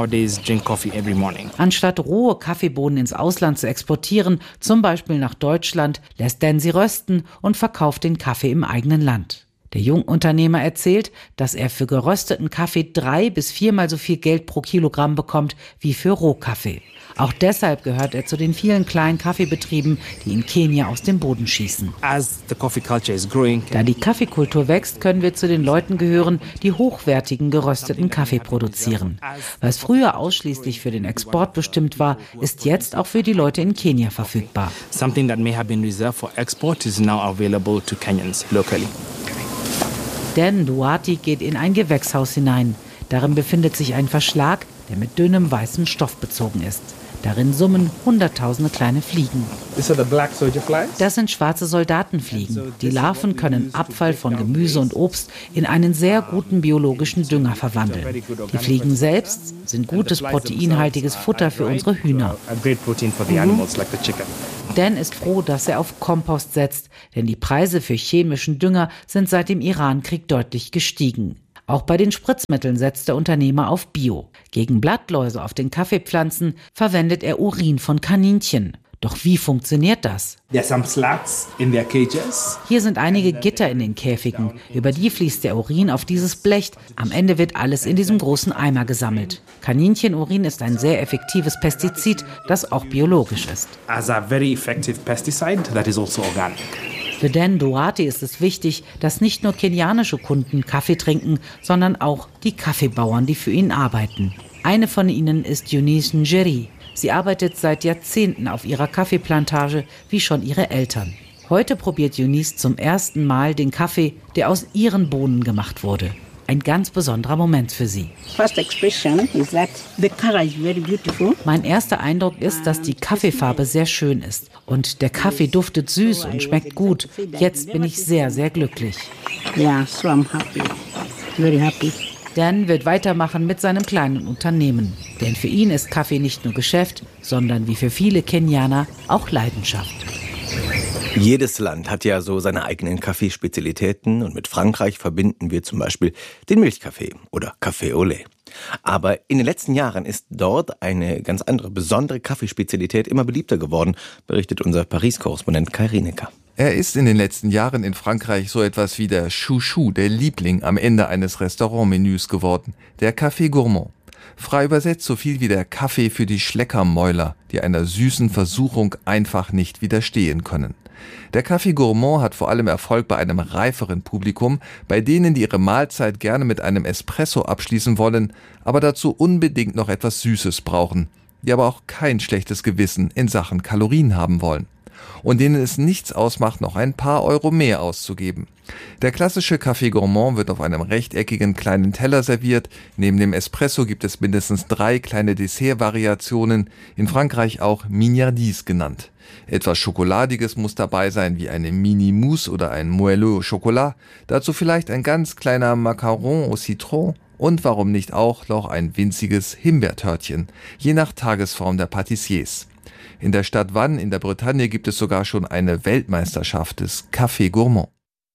Anstatt rohe Kaffeebohnen ins Ausland zu exportieren, zum Beispiel nach Deutschland, lässt Dan sie rösten und verkauft den Kaffee im eigenen Land. Der Jungunternehmer erzählt, dass er für gerösteten Kaffee drei bis viermal so viel Geld pro Kilogramm bekommt wie für Rohkaffee. Auch deshalb gehört er zu den vielen kleinen Kaffeebetrieben, die in Kenia aus dem Boden schießen. Da die Kaffeekultur wächst, können wir zu den Leuten gehören, die hochwertigen gerösteten Kaffee produzieren. Was früher ausschließlich für den Export bestimmt war, ist jetzt auch für die Leute in Kenia verfügbar. Something that may have been reserved for export is now available to Kenyans locally. Dan Duarte geht in ein Gewächshaus hinein. Darin befindet sich ein Verschlag, der mit dünnem weißem Stoff bezogen ist. Darin summen hunderttausende kleine Fliegen. Das sind schwarze Soldatenfliegen. Die Larven können Abfall von Gemüse und Obst in einen sehr guten biologischen Dünger verwandeln. Die Fliegen selbst sind gutes proteinhaltiges Futter für unsere Hühner. Dan ist froh, dass er auf Kompost setzt, denn die Preise für chemischen Dünger sind seit dem Irankrieg deutlich gestiegen. Auch bei den Spritzmitteln setzt der Unternehmer auf Bio. Gegen Blattläuse auf den Kaffeepflanzen verwendet er Urin von Kaninchen. Doch wie funktioniert das? Hier sind einige Gitter in den Käfigen. Über die fließt der Urin auf dieses Blech. Am Ende wird alles in diesem großen Eimer gesammelt. Kaninchenurin ist ein sehr effektives Pestizid, das auch biologisch ist. Für Dan Duarte ist es wichtig, dass nicht nur kenianische Kunden Kaffee trinken, sondern auch die Kaffeebauern, die für ihn arbeiten. Eine von ihnen ist Eunice Njeri. Sie arbeitet seit Jahrzehnten auf ihrer Kaffeeplantage, wie schon ihre Eltern. Heute probiert Eunice zum ersten Mal den Kaffee, der aus ihren Bohnen gemacht wurde. Ein ganz besonderer Moment für sie. Mein erster Eindruck ist, dass die Kaffeefarbe sehr schön ist. Und der Kaffee duftet süß und schmeckt gut. Jetzt bin ich sehr, sehr glücklich. Dan wird weitermachen mit seinem kleinen Unternehmen. Denn für ihn ist Kaffee nicht nur Geschäft, sondern wie für viele Kenianer auch Leidenschaft. Jedes Land hat ja so seine eigenen Kaffeespezialitäten und mit Frankreich verbinden wir zum Beispiel den Milchkaffee oder Café au lait. Aber in den letzten Jahren ist dort eine ganz andere, besondere Kaffeespezialität immer beliebter geworden, berichtet unser Paris-Korrespondent Kai Rinecker. Er ist in den letzten Jahren in Frankreich so etwas wie der Chouchou, der Liebling am Ende eines Restaurantmenüs geworden, der Café Gourmand. Frei übersetzt so viel wie der Kaffee für die Schleckermäuler, die einer süßen Versuchung einfach nicht widerstehen können. Der Café Gourmand hat vor allem Erfolg bei einem reiferen Publikum, bei denen, die ihre Mahlzeit gerne mit einem Espresso abschließen wollen, aber dazu unbedingt noch etwas Süßes brauchen, die aber auch kein schlechtes Gewissen in Sachen Kalorien haben wollen. Und denen es nichts ausmacht, noch ein paar Euro mehr auszugeben. Der klassische Café Gourmand wird auf einem rechteckigen kleinen Teller serviert. Neben dem Espresso gibt es mindestens drei kleine Dessertvariationen, in Frankreich auch Mignardise genannt. Etwas Schokoladiges muss dabei sein, wie eine Mini-Mousse oder ein Moelleux au Chocolat. Dazu vielleicht ein ganz kleiner Macaron au Citron und warum nicht auch noch ein winziges Himbeertörtchen, je nach Tagesform der Patissiers. In der Stadt Vannes in der Bretagne gibt es sogar schon eine Weltmeisterschaft des Café Gourmand.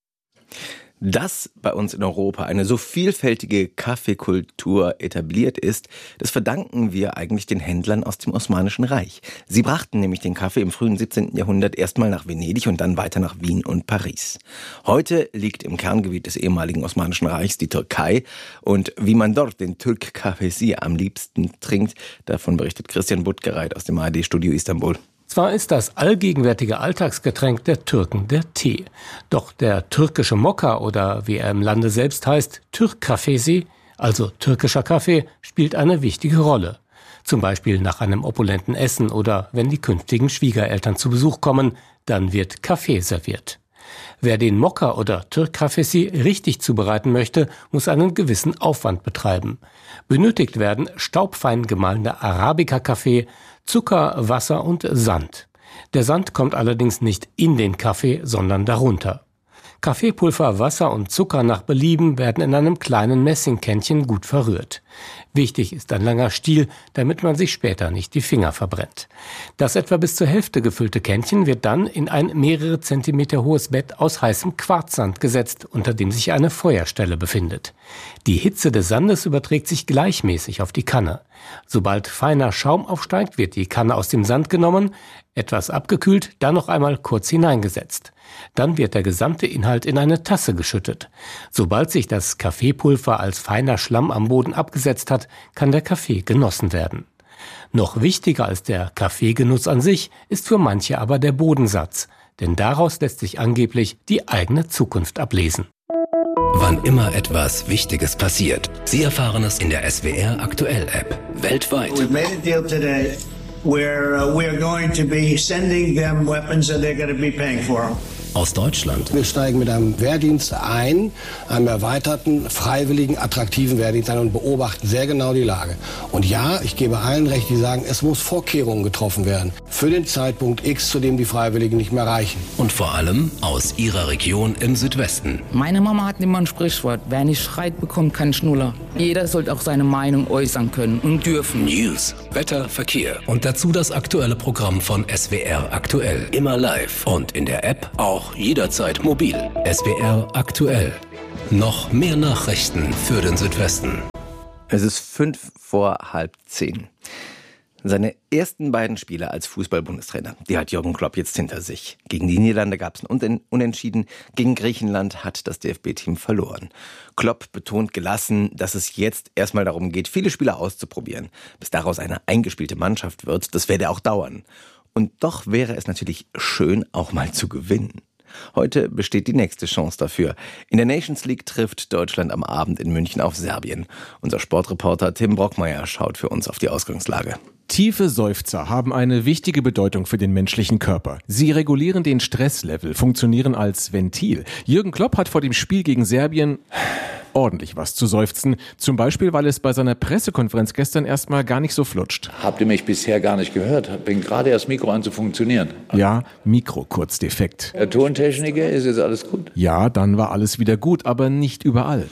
Dass bei uns in Europa eine so vielfältige Kaffeekultur etabliert ist, das verdanken wir eigentlich den Händlern aus dem Osmanischen Reich. Sie brachten nämlich den Kaffee im frühen siebzehnten Jahrhundert erstmal nach Venedig und dann weiter nach Wien und Paris. Heute liegt im Kerngebiet des ehemaligen Osmanischen Reichs die Türkei und wie man dort den Türk Kahvesi am liebsten trinkt, davon berichtet Christian Buttgereit aus dem A R D-Studio Istanbul. Zwar ist das allgegenwärtige Alltagsgetränk der Türken der Tee, doch der türkische Mokka oder wie er im Lande selbst heißt, Türk Kahvesi, also türkischer Kaffee, spielt eine wichtige Rolle. Zum Beispiel nach einem opulenten Essen oder wenn die künftigen Schwiegereltern zu Besuch kommen, dann wird Kaffee serviert. Wer den Mokka oder Türk Kahvesi richtig zubereiten möchte, muss einen gewissen Aufwand betreiben. Benötigt werden staubfein gemahlener Arabica-Kaffee, Zucker, Wasser und Sand. Der Sand kommt allerdings nicht in den Kaffee, sondern darunter. Kaffeepulver, Wasser und Zucker nach Belieben werden in einem kleinen Messingkännchen gut verrührt. Wichtig ist ein langer Stiel, damit man sich später nicht die Finger verbrennt. Das etwa bis zur Hälfte gefüllte Kännchen wird dann in ein mehrere Zentimeter hohes Bett aus heißem Quarzsand gesetzt, unter dem sich eine Feuerstelle befindet. Die Hitze des Sandes überträgt sich gleichmäßig auf die Kanne. Sobald feiner Schaum aufsteigt, wird die Kanne aus dem Sand genommen, etwas abgekühlt, dann noch einmal kurz hineingesetzt. Dann wird der gesamte Inhalt in eine Tasse geschüttet. Sobald sich das Kaffeepulver als feiner Schlamm am Boden abgesetzt hat, kann der Kaffee genossen werden. Noch wichtiger als der Kaffeegenuss an sich ist für manche aber der Bodensatz, denn daraus lässt sich angeblich die eigene Zukunft ablesen. Wann immer etwas Wichtiges passiert, Sie erfahren es in der S W R Aktuell App weltweit. We've made a deal today where uh, we're going to be sending them weapons and they're going to be paying for them. Aus Deutschland. Wir steigen mit einem Wehrdienst ein, einem erweiterten, freiwilligen, attraktiven Wehrdienst ein und beobachten sehr genau die Lage. Und ja, ich gebe allen recht, die sagen, es muss Vorkehrungen getroffen werden für den Zeitpunkt X, zu dem die Freiwilligen nicht mehr reichen. Und vor allem aus Ihrer Region im Südwesten. Meine Mama hat immer ein Sprichwort, wer nicht schreit, bekommt keinen Schnuller. Jeder sollte auch seine Meinung äußern können und dürfen. News, Wetter, Verkehr und dazu das aktuelle Programm von S W R Aktuell. Immer live und in der App auch jederzeit mobil. S W R Aktuell. Noch mehr Nachrichten für den Südwesten. Es ist fünf vor halb zehn. Seine ersten beiden Spiele als Fußball-Bundestrainer, die hat Jürgen Klopp jetzt hinter sich. Gegen die Niederlande gab es ein Unentschieden, gegen Griechenland hat das D F B-Team verloren. Klopp betont gelassen, dass es jetzt erstmal darum geht, viele Spieler auszuprobieren. Bis daraus eine eingespielte Mannschaft wird, das werde auch dauern. Und doch wäre es natürlich schön, auch mal zu gewinnen. Heute besteht die nächste Chance dafür. In der Nations League trifft Deutschland am Abend in München auf Serbien. Unser Sportreporter Tim Brockmeier schaut für uns auf die Ausgangslage. Tiefe Seufzer haben eine wichtige Bedeutung für den menschlichen Körper. Sie regulieren den Stresslevel, funktionieren als Ventil. Jürgen Klopp hat vor dem Spiel gegen Serbien ordentlich was zu seufzen. Zum Beispiel, weil es bei seiner Pressekonferenz gestern erstmal gar nicht so flutscht. Habt ihr mich bisher gar nicht gehört? Bin gerade erst Mikro an zu funktionieren. Ja, Mikro kurz defekt. Der Tontechniker, ist jetzt alles gut? Ja, dann war alles wieder gut, aber nicht überall.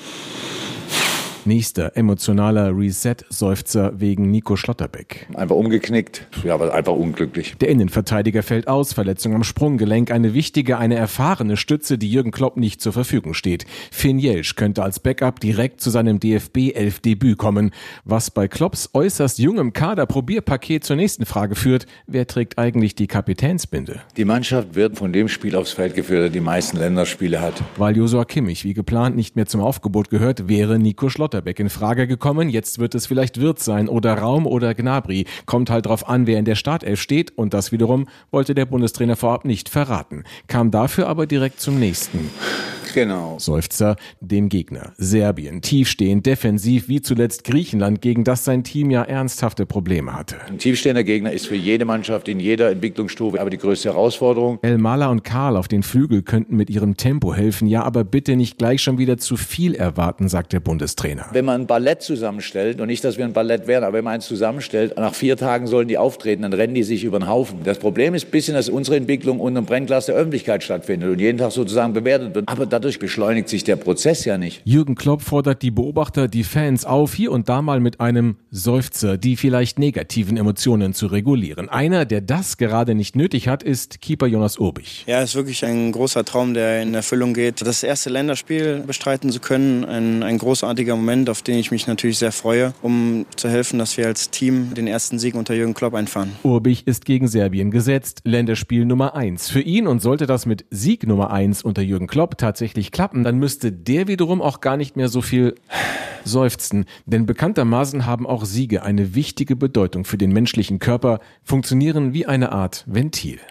Nächster emotionaler Reset-Seufzer wegen Nico Schlotterbeck. Einfach umgeknickt, ja, aber einfach unglücklich. Der Innenverteidiger fällt aus, Verletzung am Sprunggelenk, eine wichtige, eine erfahrene Stütze, die Jürgen Klopp nicht zur Verfügung steht. Finn Jelsch könnte als Backup direkt zu seinem D F B elf Debüt kommen. Was bei Klopps äußerst jungem Kader-Probierpaket zur nächsten Frage führt, wer trägt eigentlich die Kapitänsbinde? Die Mannschaft wird von dem Spiel aufs Feld geführt, der die meisten Länderspiele hat. Weil Joshua Kimmich wie geplant nicht mehr zum Aufgebot gehört, wäre Nico Schlotterbeck in Frage gekommen. Jetzt wird es vielleicht Wirtz sein oder Raum oder Gnabry. Kommt halt drauf an, wer in der Startelf steht. Und das wiederum wollte der Bundestrainer vorab nicht verraten. Kam dafür aber direkt zum nächsten. Genau. Seufzer, dem Gegner. Serbien, tiefstehend, defensiv, wie zuletzt Griechenland, gegen das sein Team ja ernsthafte Probleme hatte. Ein tiefstehender Gegner ist für jede Mannschaft in jeder Entwicklungsstufe aber die größte Herausforderung. Elmala und Karl auf den Flügel könnten mit ihrem Tempo helfen. Ja, aber bitte nicht gleich schon wieder zu viel erwarten, sagt der Bundestrainer. Wenn man ein Ballett zusammenstellt, und nicht, dass wir ein Ballett wären, aber wenn man eins zusammenstellt, nach vier Tagen sollen die auftreten, dann rennen die sich über den Haufen. Das Problem ist ein bisschen, dass unsere Entwicklung unter dem Brennglas der Öffentlichkeit stattfindet und jeden Tag sozusagen bewertet wird. Aber dadurch beschleunigt sich der Prozess ja nicht. Jürgen Klopp fordert die Beobachter, die Fans auf, hier und da mal mit einem Seufzer die vielleicht negativen Emotionen zu regulieren. Einer, der das gerade nicht nötig hat, ist Keeper Jonas Urbich. Ja, es ist wirklich ein großer Traum, der in Erfüllung geht. Das erste Länderspiel bestreiten zu können, ein, ein großartiger Moment, auf den ich mich natürlich sehr freue, um zu helfen, dass wir als Team den ersten Sieg unter Jürgen Klopp einfahren. Urbich ist gegen Serbien gesetzt, Länderspiel Nummer eins für ihn, und sollte das mit Sieg Nummer eins unter Jürgen Klopp tatsächlich klappen, dann müsste der wiederum auch gar nicht mehr so viel seufzen. Denn bekanntermaßen haben auch Siege eine wichtige Bedeutung für den menschlichen Körper, funktionieren wie eine Art Ventil.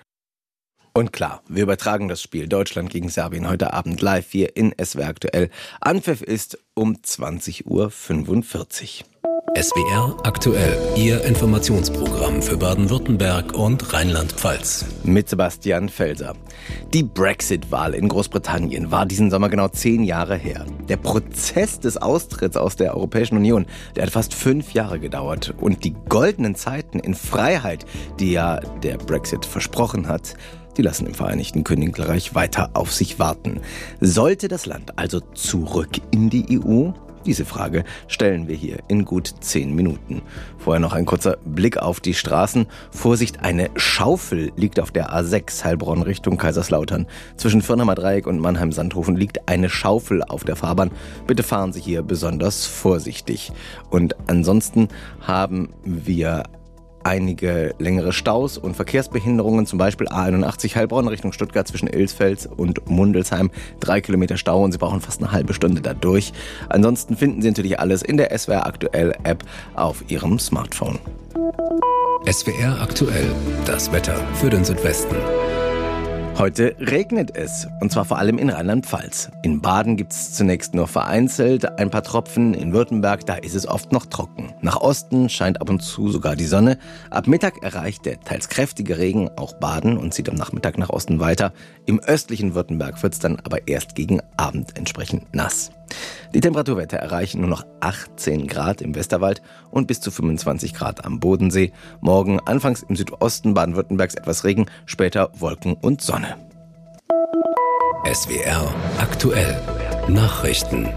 Und klar, wir übertragen das Spiel Deutschland gegen Serbien heute Abend live hier in S W R Aktuell. Anpfiff ist um zwanzig Uhr fünfundvierzig. S W R Aktuell, Ihr Informationsprogramm für Baden-Württemberg und Rheinland-Pfalz. Mit Sebastian Felser. Die Brexit-Wahl in Großbritannien war diesen Sommer genau zehn Jahre her. Der Prozess des Austritts aus der Europäischen Union, der hat fast fünf Jahre gedauert. Und die goldenen Zeiten in Freiheit, die ja der Brexit versprochen hat, die lassen im Vereinigten Königreich weiter auf sich warten. Sollte das Land also zurück in die E U? Diese Frage stellen wir hier in gut zehn Minuten. Vorher noch ein kurzer Blick auf die Straßen. Vorsicht, eine Schaufel liegt auf der A sechs Heilbronn Richtung Kaiserslautern. Zwischen Firnheimer Dreieck und Mannheim-Sandhofen liegt eine Schaufel auf der Fahrbahn. Bitte fahren Sie hier besonders vorsichtig. Und ansonsten haben wir einige längere Staus und Verkehrsbehinderungen, zum Beispiel A einundachtzig Heilbronn Richtung Stuttgart zwischen Ilsfeld und Mundelsheim. Drei Kilometer Stau und Sie brauchen fast eine halbe Stunde da durch. Ansonsten finden Sie natürlich alles in der S W R Aktuell App auf Ihrem Smartphone. S W R Aktuell, das Wetter für den Südwesten. Heute regnet es, und zwar vor allem in Rheinland-Pfalz. In Baden gibt es zunächst nur vereinzelt ein paar Tropfen, in Württemberg, da ist es oft noch trocken. Nach Osten scheint ab und zu sogar die Sonne. Ab Mittag erreicht der teils kräftige Regen auch Baden und zieht am Nachmittag nach Osten weiter. Im östlichen Württemberg wird es dann aber erst gegen Abend entsprechend nass. Die Temperaturwerte erreichen nur noch achtzehn Grad im Westerwald und bis zu fünfundzwanzig Grad am Bodensee. Morgen anfangs im Südosten Baden-Württembergs etwas Regen, später Wolken und Sonne. S W R Aktuell Nachrichten.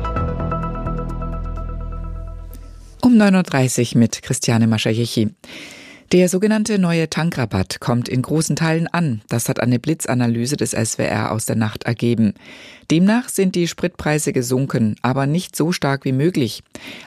Um neun Uhr dreißig mit Christiane Maschajechi. Der sogenannte neue Tankrabatt kommt in großen Teilen an. Das hat eine Blitzanalyse des S W R aus der Nacht ergeben. Demnach sind die Spritpreise gesunken, aber nicht so stark wie möglich.